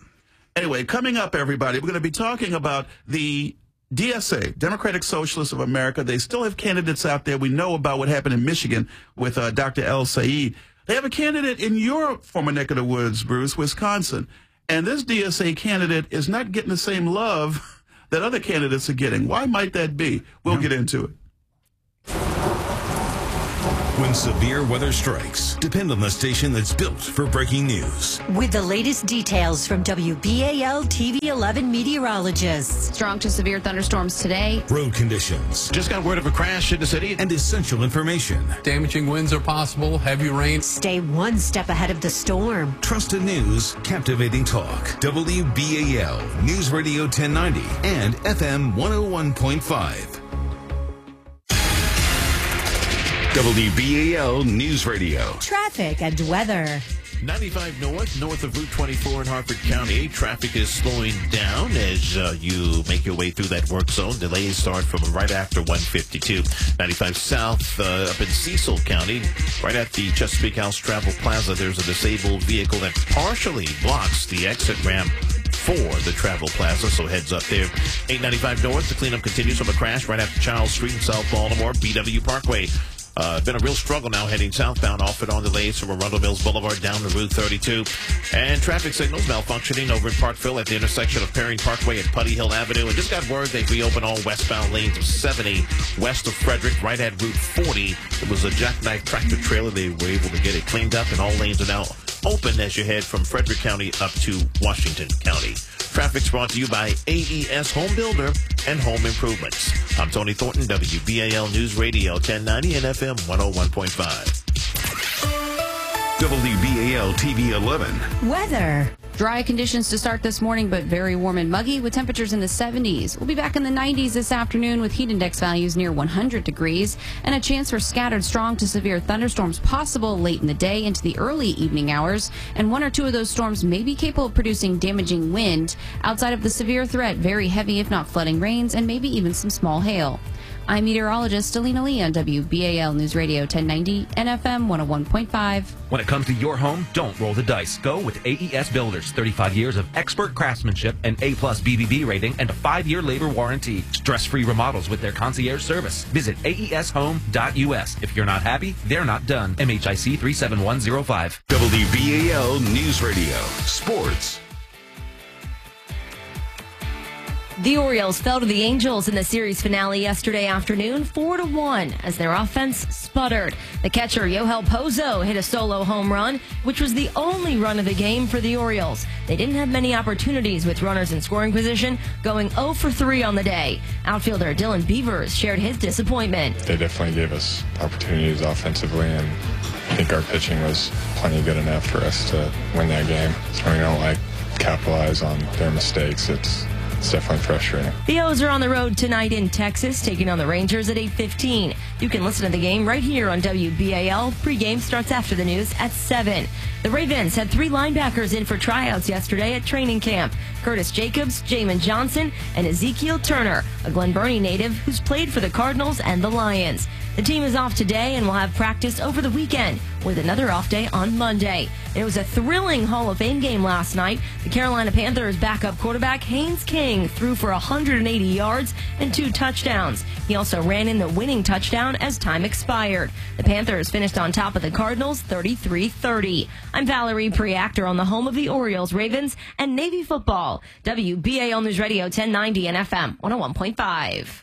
Anyway, coming up, everybody, we're going to be talking about the D S A, Democratic Socialists of America. They still have candidates out there. We know about what happened in Michigan with uh, Doctor El Said. They have a candidate in your former neck of the woods, Bruce, Wisconsin. And this D S A candidate is not getting the same love that other candidates are getting. Why might that be? We'll yeah. get into it. When severe weather strikes, depend on the station that's built for breaking news. With the latest details from W B A L T V eleven meteorologists. Strong to severe thunderstorms today. Road conditions. Just got word of a crash in the city. And essential information. Damaging winds are possible, heavy rain. Stay one step ahead of the storm. Trusted news, captivating talk. W B A L News Radio ten ninety and F M one oh one point five. W B A L News Radio. Traffic and weather. ninety-five north, north of Route twenty-four in Harford County. Traffic is slowing down as uh, you make your way through that work zone. Delays start from right after one fifty-two. ninety-five south uh, up in Cecil County, right at the Chesapeake House Travel Plaza. There's a disabled vehicle that partially blocks the exit ramp for the Travel Plaza, so heads up there. eight ninety-five north, the cleanup continues from a crash right after Charles Street in South Baltimore. B W Parkway. Uh, been a real struggle now heading southbound off and on delays from Arundel Mills Boulevard down to Route thirty-two. And traffic signals malfunctioning over in Parkville at the intersection of Perry Parkway and Putty Hill Avenue. And just got word they've reopened all westbound lanes of seventy west of Frederick right at Route forty. It was a jackknife tractor trailer. They were able to get it cleaned up and all lanes are now open as you head from Frederick County up to Washington County. Traffic's brought to you by A E S Home Builder and Home Improvements. I'm Tony Thornton, W B A L News Radio ten ninety and F M one oh one point five. W B A L T V eleven. Weather. Dry conditions to start this morning, but very warm and muggy with temperatures in the seventies. We'll be back in the nineties this afternoon with heat index values near one hundred degrees and a chance for scattered strong to severe thunderstorms possible late in the day into the early evening hours. And one or two of those storms may be capable of producing damaging wind. Outside of the severe threat, very heavy, if not flooding rains, and maybe even some small hail. I'm meteorologist Alina Lee on W B A L News Radio ten ninety and F M one oh one point five. When it comes to your home, don't roll the dice. Go with A E S Builders. thirty-five years of expert craftsmanship, an A-plus B B B rating, and a five-year labor warranty. Stress-free remodels with their concierge service. Visit A E S home dot U S. If you're not happy, they're not done. M H I C three seven one zero five. W B A L News Radio. Sports. The Orioles fell to the Angels in the series finale yesterday afternoon, four to one, as their offense sputtered. The catcher, Yohel Pozo, hit a solo home run, which was the only run of the game for the Orioles. They didn't have many opportunities with runners in scoring position, going oh for three on the day. Outfielder Dylan Beavers shared his disappointment. They definitely gave us opportunities offensively, and I think our pitching was plenty good enough for us to win that game. So we don't like capitalize on their mistakes. It's It's definitely frustrating. The O's are on the road tonight in Texas, taking on the Rangers at eight fifteen. You can listen to the game right here on W B A L. Pre-game starts after the news at seven. The Ravens had three linebackers in for tryouts yesterday at training camp. Curtis Jacobs, Jamin Johnson, and Ezekiel Turner, a Glen Burnie native who's played for the Cardinals and the Lions. The team is off today and will have practice over the weekend, with another off day on Monday. It was a thrilling Hall of Fame game last night. The Carolina Panthers backup quarterback Haynes King threw for one hundred eighty yards and two touchdowns. He also ran in the winning touchdown as time expired. The Panthers finished on top of the Cardinals thirty-three thirty. I'm Valerie Preactor on the home of the Orioles, Ravens, and Navy football. W B A L News Radio ten ninety and F M one oh one point five.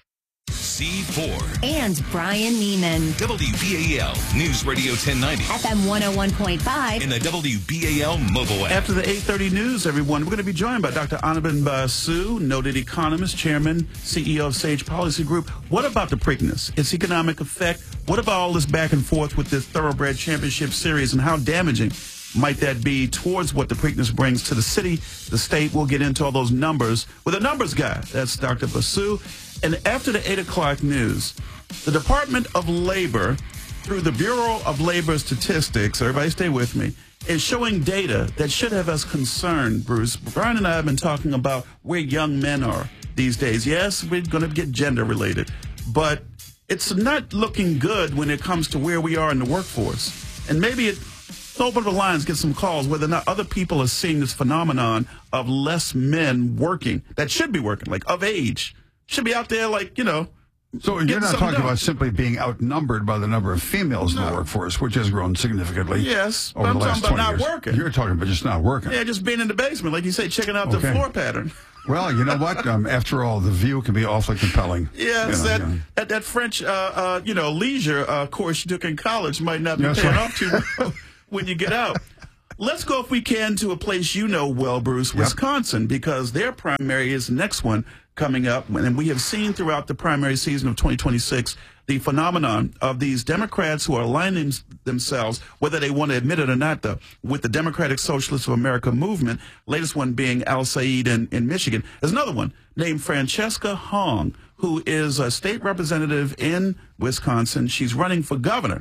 C four. And Brian Neiman. W B A L News Radio ten ninety. F M one oh one point five. In the W B A L mobile app. After the eight thirty news, everyone, we're going to be joined by Doctor Anirban Basu, noted economist, chairman, C E O of Sage Policy Group. What about the Preakness, its economic effect? What about all this back and forth with this Thoroughbred Championship Series, and how damaging might that be towards what the Preakness brings to the city, the state? We'll get into all those numbers with a numbers guy. That's Doctor Basu. And after the eight o'clock news, the Department of Labor, through the Bureau of Labor Statistics, everybody stay with me, is showing data that should have us concerned, Bruce. Brian and I have been talking about where young men are these days. Yes, we're going to get gender related, but it's not looking good when it comes to where we are in the workforce. And maybe it open up the lines, get some calls, whether or not other people are seeing this phenomenon of less men working that should be working, like of age, should be out there, like, you know. So you're not talking done. about simply being outnumbered by the number of females no. in the workforce, which has grown significantly. Yes, over but I'm the last talking about twenty not years. working. You're talking about just not working. Yeah, just being in the basement, like you say, checking out okay. the floor pattern. Well, you know what? Um, after all, the view can be awfully compelling. Yeah, you know, that, you know. that that French, uh, uh, you know, leisure uh, course you took in college might not be That's paying right. off too well when you get out. Let's go, if we can, to a place you know well, Bruce, Wisconsin, yep. because their primary is the next one coming up. And we have seen throughout the primary season of twenty twenty-six the phenomenon of these Democrats who are aligning themselves, whether they want to admit it or not, though, with the Democratic Socialists of America movement, latest one being Al Said in, in Michigan. There's another one named Francesca Hong, who is a state representative in Wisconsin. She's running for governor.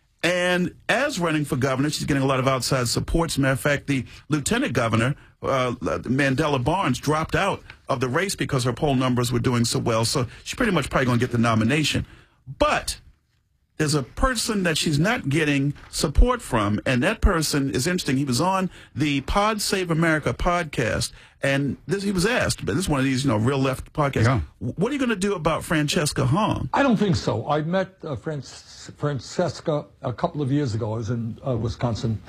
And as running for governor, she's getting a lot of outside support. As a matter of fact, the lieutenant governor, uh, Mandela Barnes, dropped out of the race because her poll numbers were doing so well. So she's pretty much probably going to get the nomination. But there's a person that she's not getting support from, and that person is interesting. He was on the Pod Save America podcast, and this, he was asked, but this is one of these, you know, real left podcasts. Yeah. What are you going to do about Francesca Hong? I don't think so. I met uh, Franc- Francesca a couple of years ago. I was in uh, Wisconsin,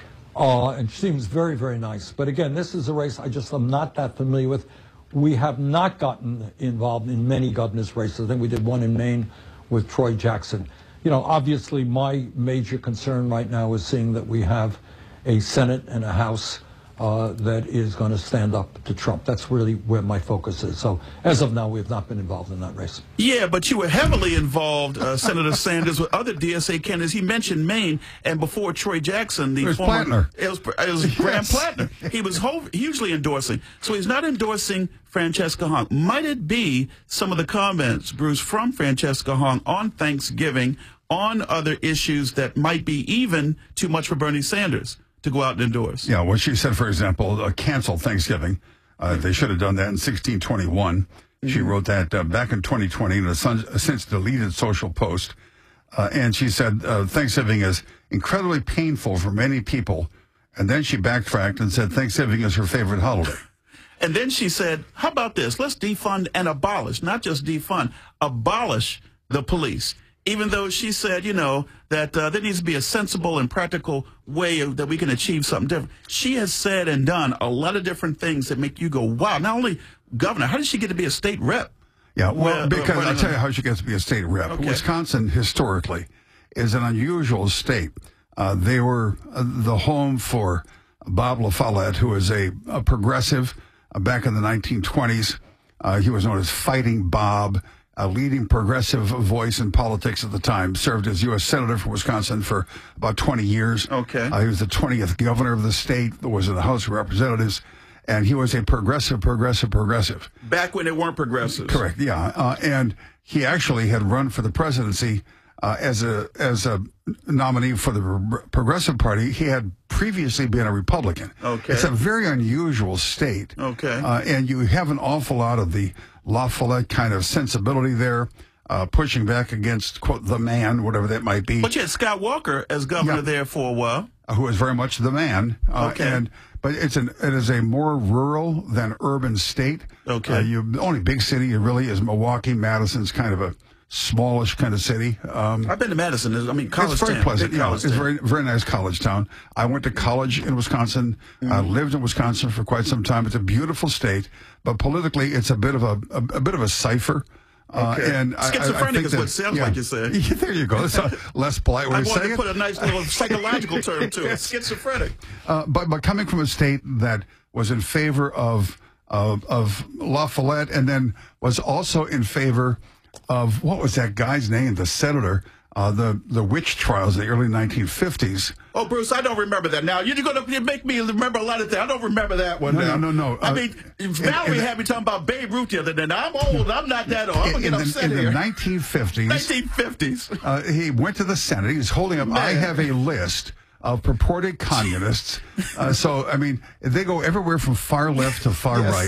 uh, and she seems very, very nice. But again, this is a race I just am not that familiar with. We have not gotten involved in many governor's races. I think we did one in Maine with Troy Jackson. You know, obviously my major concern right now is seeing that we have a Senate and a House uh, that is going to stand up to Trump. That's really where my focus is. So as of now, we have not been involved in that race. Yeah, but you were heavily involved, uh, Senator Sanders, with other D S A candidates. He mentioned Maine, and before Troy Jackson, the it was former... Plattner. It was, it was Graham yes. Plattner. He was ho- hugely endorsing. So he's not endorsing Francesca Hong. Might it be some of the comments, Bruce, from Francesca Hong on Thanksgiving, on other issues that might be even too much for Bernie Sanders to go out and endorse? Yeah, well, she said, for example, uh, cancel Thanksgiving. Uh, they should have done that in sixteen twenty-one. Mm-hmm. She wrote that uh, back in twenty twenty in a since deleted social post. Uh, and she said uh, Thanksgiving is incredibly painful for many people. And then she backtracked and said Thanksgiving is her favorite holiday. And then she said, how about this? Let's defund and abolish, not just defund, abolish the police. Even though she said, you know, that uh, there needs to be a sensible and practical way of, that we can achieve something different. She has said and done a lot of different things that make you go, wow, not only governor, how did she get to be a state rep? Yeah, well, Where, because uh, I'll tell you how she gets to be a state rep. Okay. Wisconsin, historically, is an unusual state. Uh, they were uh, the home for Bob La Follette, who was a, a progressive uh, back in the nineteen twenties. Uh, he was known as Fighting Bob, a leading progressive voice in politics at the time, served as U S Senator for Wisconsin for about twenty years. Okay. Uh, he was the twentieth governor of the state, was in the House of Representatives, and he was a progressive, progressive, progressive. Back when they weren't progressives. Correct, yeah. Uh, and he actually had run for the presidency uh, as a as a nominee for the Progressive Party. He had previously been a Republican. Okay. It's a very unusual state. Okay. Uh, and you have an awful lot of the La Follette kind of sensibility there, uh, pushing back against, quote, the man, whatever that might be. But you had Scott Walker as governor yeah. there for a while. Who is very much the man. Uh, Okay. And, but it's an it is a more rural than urban state. Okay. Uh, you, the only big city really is Milwaukee. Madison's kind of a smallish kind of city. Um, I've been to Madison. I mean, college It's very town, pleasant. big Yeah, college it's town. very very nice college town. I went to college in Wisconsin. Mm-hmm. I lived in Wisconsin for quite some time. It's a beautiful state, but politically, it's a bit of a a, a bit of a cipher. Uh, Okay. and I- I- I Schizophrenic think is that- what it sounds yeah. like you said. Yeah, there you go. That's a less polite way I of wanted saying to it. put a nice little psychological term to it. Schizophrenic. Uh, but but coming from a state that was in favor of of, of La Follette, and then was also in favor of, what was that guy's name, the senator, uh, the the witch trials in the early nineteen fifties. Oh, Bruce, I don't remember that now. You're going to make me remember a lot of things. I don't remember that one No, now. no, no, no. I Uh, mean, Valerie in- had me talking about Babe Ruth the other day. Now, I'm old. I'm not that old. I'm going to in get the, upset in here. the nineteen fifties, nineteen fifties. uh, he went to the Senate. He's holding up, Man. I have a list of purported communists. Uh, so, I mean, they go everywhere from far left to far Yes. right.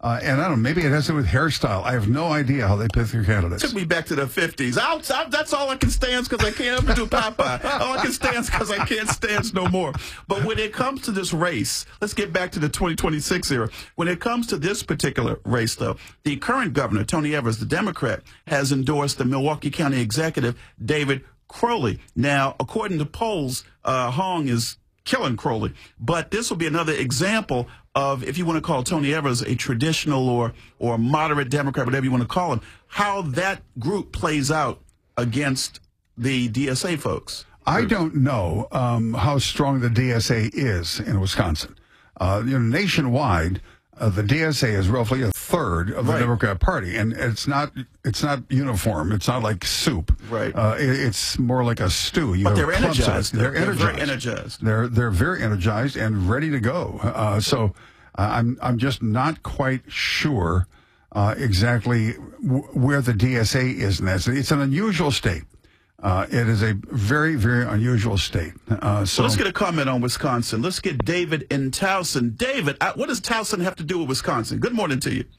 Uh, and I don't know, maybe it has to do with hairstyle. I have no idea how they pick their candidates. Took me back to the fifties. I'll, I'll, that's all I can stand because I can't ever do Popeye. All I can stand because I can't stand no more. But when it comes to this race, let's get back to the twenty twenty-six era. When it comes to this particular race, though, the current governor, Tony Evers, the Democrat, has endorsed the Milwaukee County executive, David Crowley. Now, according to polls, uh, Hong is killing Crowley. But this will be another example of, if you want to call Tony Evers a traditional or or moderate Democrat, whatever you want to call him, how that group plays out against the D S A folks. I don't know um, how strong the D S A is in Wisconsin. Uh, you know, nationwide, uh, the D S A is roughly a third of the Right. Democrat Party, and it's not it's not uniform. It's not like soup. Right. Uh, it, it's more like a stew. You But have they're clumps of it. energized. They're, They're energized. very energized. They're they're very energized and ready to go. Uh, so uh, I'm I'm just not quite sure uh, exactly w- where the D S A is in that. It's an unusual state. Uh, it is a very, very unusual state. Uh, so So let's get a comment on Wisconsin. Let's get David in Towson. David, uh, what does Towson have to do with Wisconsin? Good morning to you.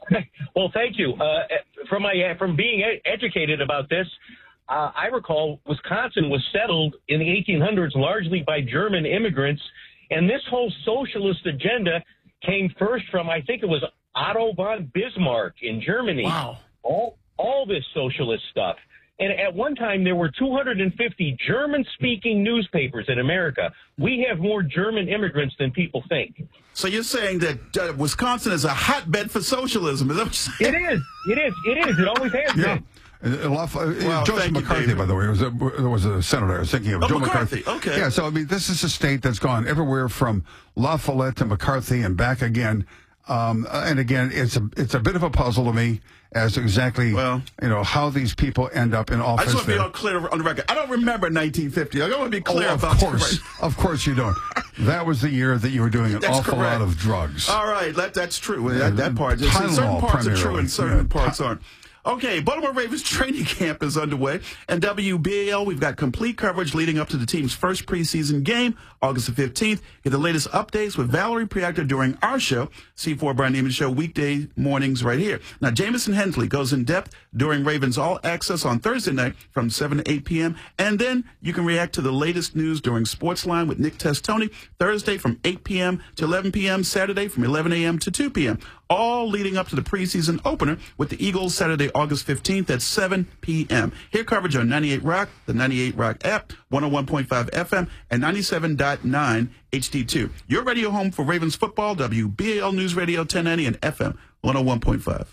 Well, thank you. Uh, from my from being ed- educated about this, uh, I recall Wisconsin was settled in the eighteen hundreds largely by German immigrants, and this whole socialist agenda came first from, I think it was Otto von Bismarck in Germany. Wow. All all this socialist stuff. And at one time, there were two hundred fifty German-speaking newspapers in America. We have more German immigrants than people think. So you're saying that uh, Wisconsin is a hotbed for socialism? Is that what you're saying? It is. It is. It is. It always has yeah. been. Uh, Laf- uh, Well, Joseph thank you, McCarthy, David. by the way, was a, was a senator. I was thinking of Oh, Joe McCarthy, okay. Yeah, so I mean, this is a state that's gone everywhere from La Follette to McCarthy and back again. Um, and again, it's a it's a bit of a puzzle to me as to exactly Well, you know how these people end up in I office. just want to be there. all clear on the record. I don't remember nineteen fifty. I want to be clear Oh, of about course, of course you don't. That was the year that you were doing an That's awful correct. lot of drugs. All right, that, that's true. That, that part. Tylenol, certain parts are true primarily. and certain Yeah. parts aren't. Okay, Baltimore Ravens training camp is underway, and W B A L, we've got complete coverage leading up to the team's first preseason game, August the fifteenth. Get the latest updates with Valerie Priactor during our show, C four Brian Neiman Show, weekday mornings right here. Now, Jamison Hensley goes in depth during Ravens All Access on Thursday night from seven to eight p.m., and then you can react to the latest news during Sportsline with Nick Testoni, Thursday from eight p.m. to eleven p.m., Saturday from eleven a.m. to two p.m., all leading up to the preseason opener with the Eagles Saturday, August fifteenth at seven p.m. Hear coverage on ninety-eight Rock, the ninety-eight Rock app, one oh one point five F M, and ninety-seven point nine H D two. Your radio home for Ravens football, W B A L News Radio ten ninety and F M one oh one point five.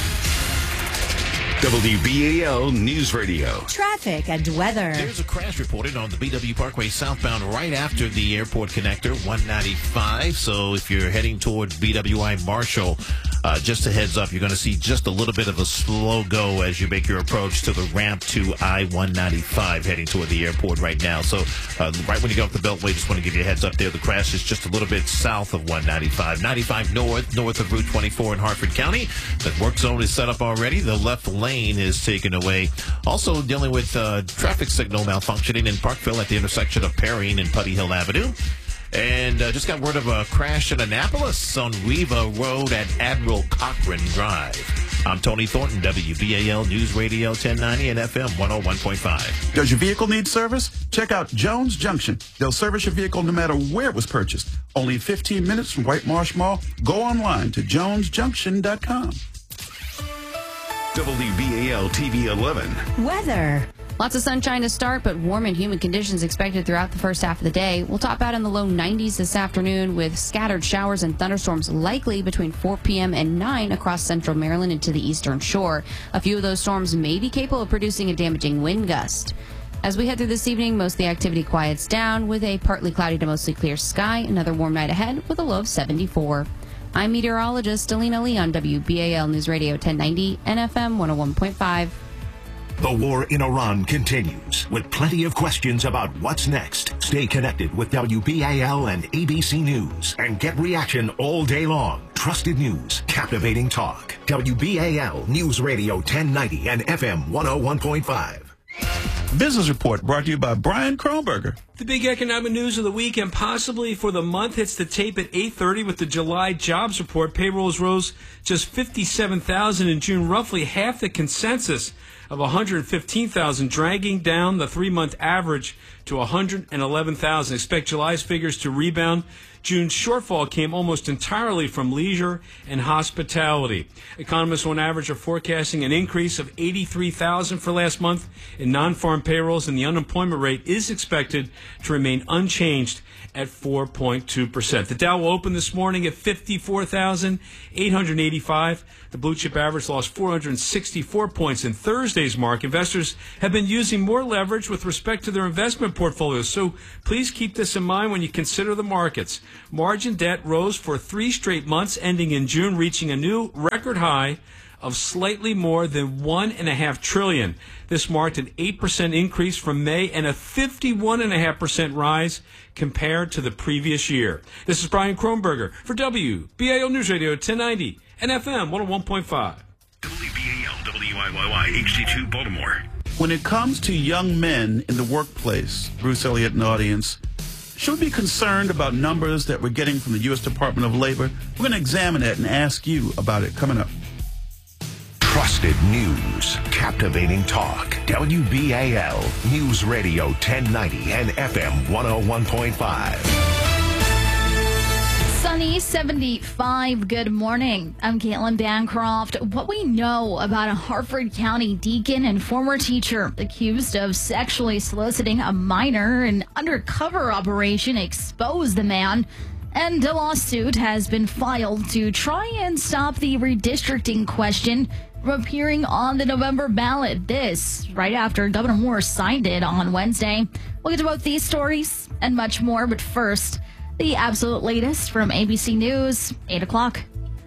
W B A L News Radio. Traffic and weather. There's a crash reported on the B W Parkway southbound right after the airport connector, one ninety-five. So if you're heading toward B W I Marshall, uh, just a heads up, you're going to see just a little bit of a slow go as you make your approach to the ramp to I one ninety-five heading toward the airport right now. So uh, right when you get off the Beltway, just want to give you a heads up there. The crash is just a little bit south of one ninety-five. ninety-five north, north of Route twenty-four in Hartford County. The work zone is set up already. The left lane is taken away. Also dealing with uh, traffic signal malfunctioning in Parkville at the intersection of Perrine and Putty Hill Avenue. And uh, just got word of a crash in Annapolis on Riva Road at Admiral Cochran Drive. I'm Tony Thornton, W B A L News Radio ten ninety and F M one oh one point five. Does your vehicle need service? Check out Jones Junction. They'll service your vehicle no matter where it was purchased. Only fifteen minutes from White Marsh Mall. Go online to jones junction dot com. W B A L T V eleven. Weather. Lots of sunshine to start, but warm and humid conditions expected throughout the first half of the day. We'll top out in the low nineties this afternoon with scattered showers and thunderstorms likely between four p.m. and nine across central Maryland and to the eastern shore. A few of those storms may be capable of producing a damaging wind gust. As we head through this evening, most of the activity quiets down with a partly cloudy to mostly clear sky. Another warm night ahead with a low of seventy-four. I'm meteorologist Alina Lee on W B A L News Radio ten ninety and F M one oh one point five. The war in Iran continues with plenty of questions about what's next. Stay connected with W B A L and A B C News and get reaction all day long. Trusted news, captivating talk. W B A L News Radio ten ninety and F M one oh one point five. Business Report brought to you by Brian Kronberger. The big economic news of the week and possibly for the month hits the tape at eight thirty with the July jobs report. Payrolls rose just fifty-seven thousand in June, roughly half the consensus of one hundred fifteen thousand, dragging down the three-month average to one hundred eleven thousand. Expect July's figures to rebound. June's shortfall came almost entirely from leisure and hospitality. Economists on average are forecasting an increase of eighty-three thousand for last month in non-farm payrolls, and the unemployment rate is expected to remain unchanged at four point two percent. The Dow will open this morning at fifty-four thousand eight hundred eighty-five. The blue chip average lost four hundred sixty-four points in Thursday's mark. Investors have been using more leverage with respect to their investment portfolios, so please keep this in mind when you consider the markets. Margin debt rose for three straight months, ending in June, reaching a new record high of slightly more than one and a half trillion. This marked an eight percent increase from May and a fifty-one and a half percent rise compared to the previous year. This is Brian Kronberger for W B A L News Radio ten ninety and F M one oh one point five. W B A L W I Y Y H D two Baltimore. When it comes to young men in the workplace, Bruce Elliott and audience, should we be concerned about numbers that we're getting from the U S Department of Labor? We're going to examine that and ask you about it coming up. Trusted news, captivating talk. W B A L News Radio ten ninety and F M one oh one point five. Sunny seventy-five. Good morning. I'm Caitlin Bancroft. What we know about a Harford County deacon and former teacher accused of sexually soliciting a minor. An undercover operation exposed the man, and a lawsuit has been filed to try and stop the redistricting question from appearing on the November ballot. This right after Governor Moore signed it on Wednesday. We'll get to both these stories and much more, but first, the absolute latest from A B C News, eight o'clock.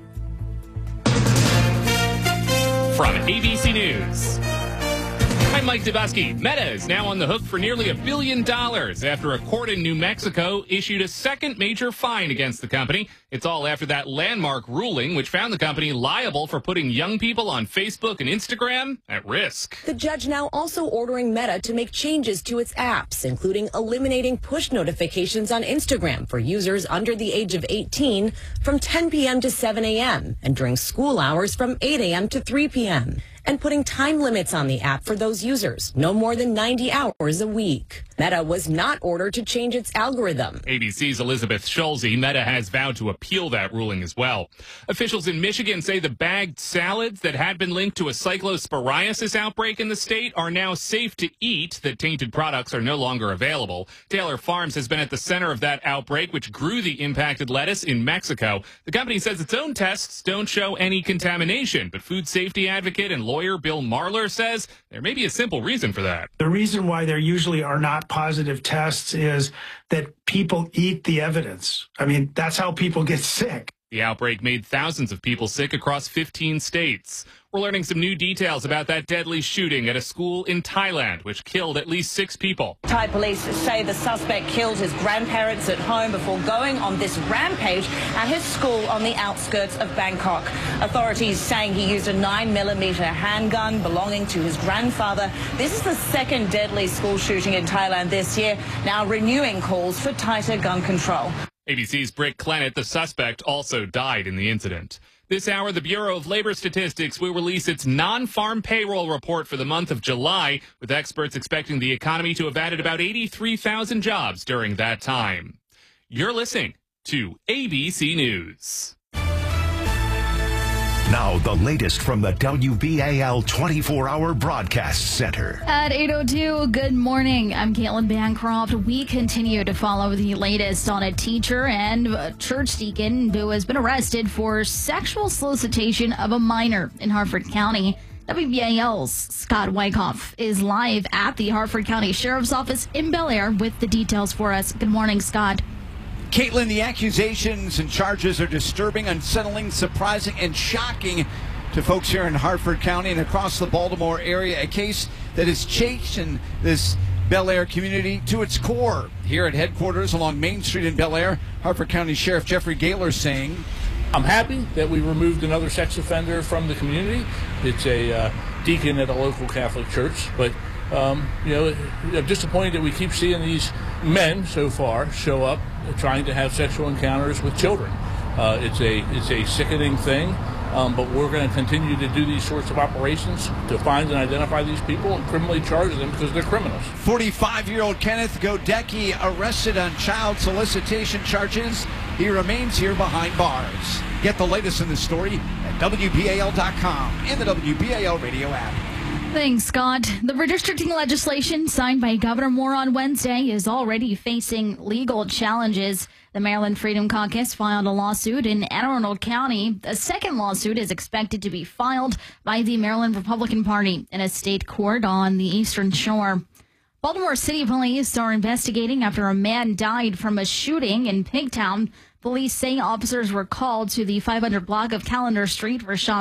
From A B C News, I'm Mike Dubusky. Meta is now on the hook for nearly a billion dollars after a court in New Mexico issued a second major fine against the company. It's all after that landmark ruling, which found the company liable for putting young people on Facebook and Instagram at risk. The judge now also ordering Meta to make changes to its apps, including eliminating push notifications on Instagram for users under the age of eighteen from ten p.m. to seven a.m. and during school hours from eight a.m. to three p.m. and putting time limits on the app for those users, no more than ninety hours a week. Meta was not ordered to change its algorithm. A B C's Elizabeth Schulze. Meta has vowed to appeal that ruling as well. Officials in Michigan say the bagged salads that had been linked to a cyclosporiasis outbreak in the state are now safe to eat. The tainted products are no longer available. Taylor Farms has been at the center of that outbreak, which grew the impacted lettuce in Mexico. The company says its own tests don't show any contamination, but food safety advocate and lawyer Bill Marler says there may be a simple reason for that. The reason why there usually are not positive tests is that people eat the evidence. I mean, that's how people get sick. The outbreak made thousands of people sick across fifteen states. We're learning some new details about that deadly shooting at a school in Thailand, which killed at least six people. Thai police say the suspect killed his grandparents at home before going on this rampage at his school on the outskirts of Bangkok. Authorities saying he used a nine millimeter handgun belonging to his grandfather. This is the second deadly school shooting in Thailand this year, now renewing calls for tighter gun control. A B C's Britt Clennett, the suspect, also died in the incident. This hour, the Bureau of Labor Statistics will release its non-farm payroll report for the month of July, with experts expecting the economy to have added about eighty-three thousand jobs during that time. You're listening to A B C News. Now, the latest from the W B A L twenty-four hour Broadcast Center. At eight oh two, good morning. I'm Caitlin Bancroft. We continue to follow the latest on a teacher and a church deacon who has been arrested for sexual solicitation of a minor in Harford County. W B A L's Scott Wyckoff is live at the Harford County Sheriff's Office in Bel Air with the details for us. Good morning, Scott. Caitlin, the accusations and charges are disturbing, unsettling, surprising, and shocking to folks here in Harford County and across the Baltimore area. A case that has shaken this Bel Air community to its core. Here at headquarters along Main Street in Bel Air, Harford County Sheriff Jeffrey Gaylor saying, I'm happy that we removed another sex offender from the community. It's a uh, deacon at a local Catholic church, but um, you know, I'm disappointed that we keep seeing these men so far show up trying to have sexual encounters with children. Uh, it's a it's a sickening thing. Um, but we're going to continue to do these sorts of operations to find and identify these people and criminally charge them because they're criminals. forty-five-year-old Kenneth Godecki arrested on child solicitation charges. He remains here behind bars. Get the latest in this story at W B A L dot com and the W B A L radio app. Thanks, Scott. The redistricting legislation signed by Governor Moore on Wednesday is already facing legal challenges. The Maryland Freedom Caucus filed a lawsuit in Anne Arundel County. A second lawsuit is expected to be filed by the Maryland Republican Party in a state court on the Eastern Shore. Baltimore City Police are investigating after a man died from a shooting in Pigtown. Police say officers were called to the five hundred block of Callender Street for shots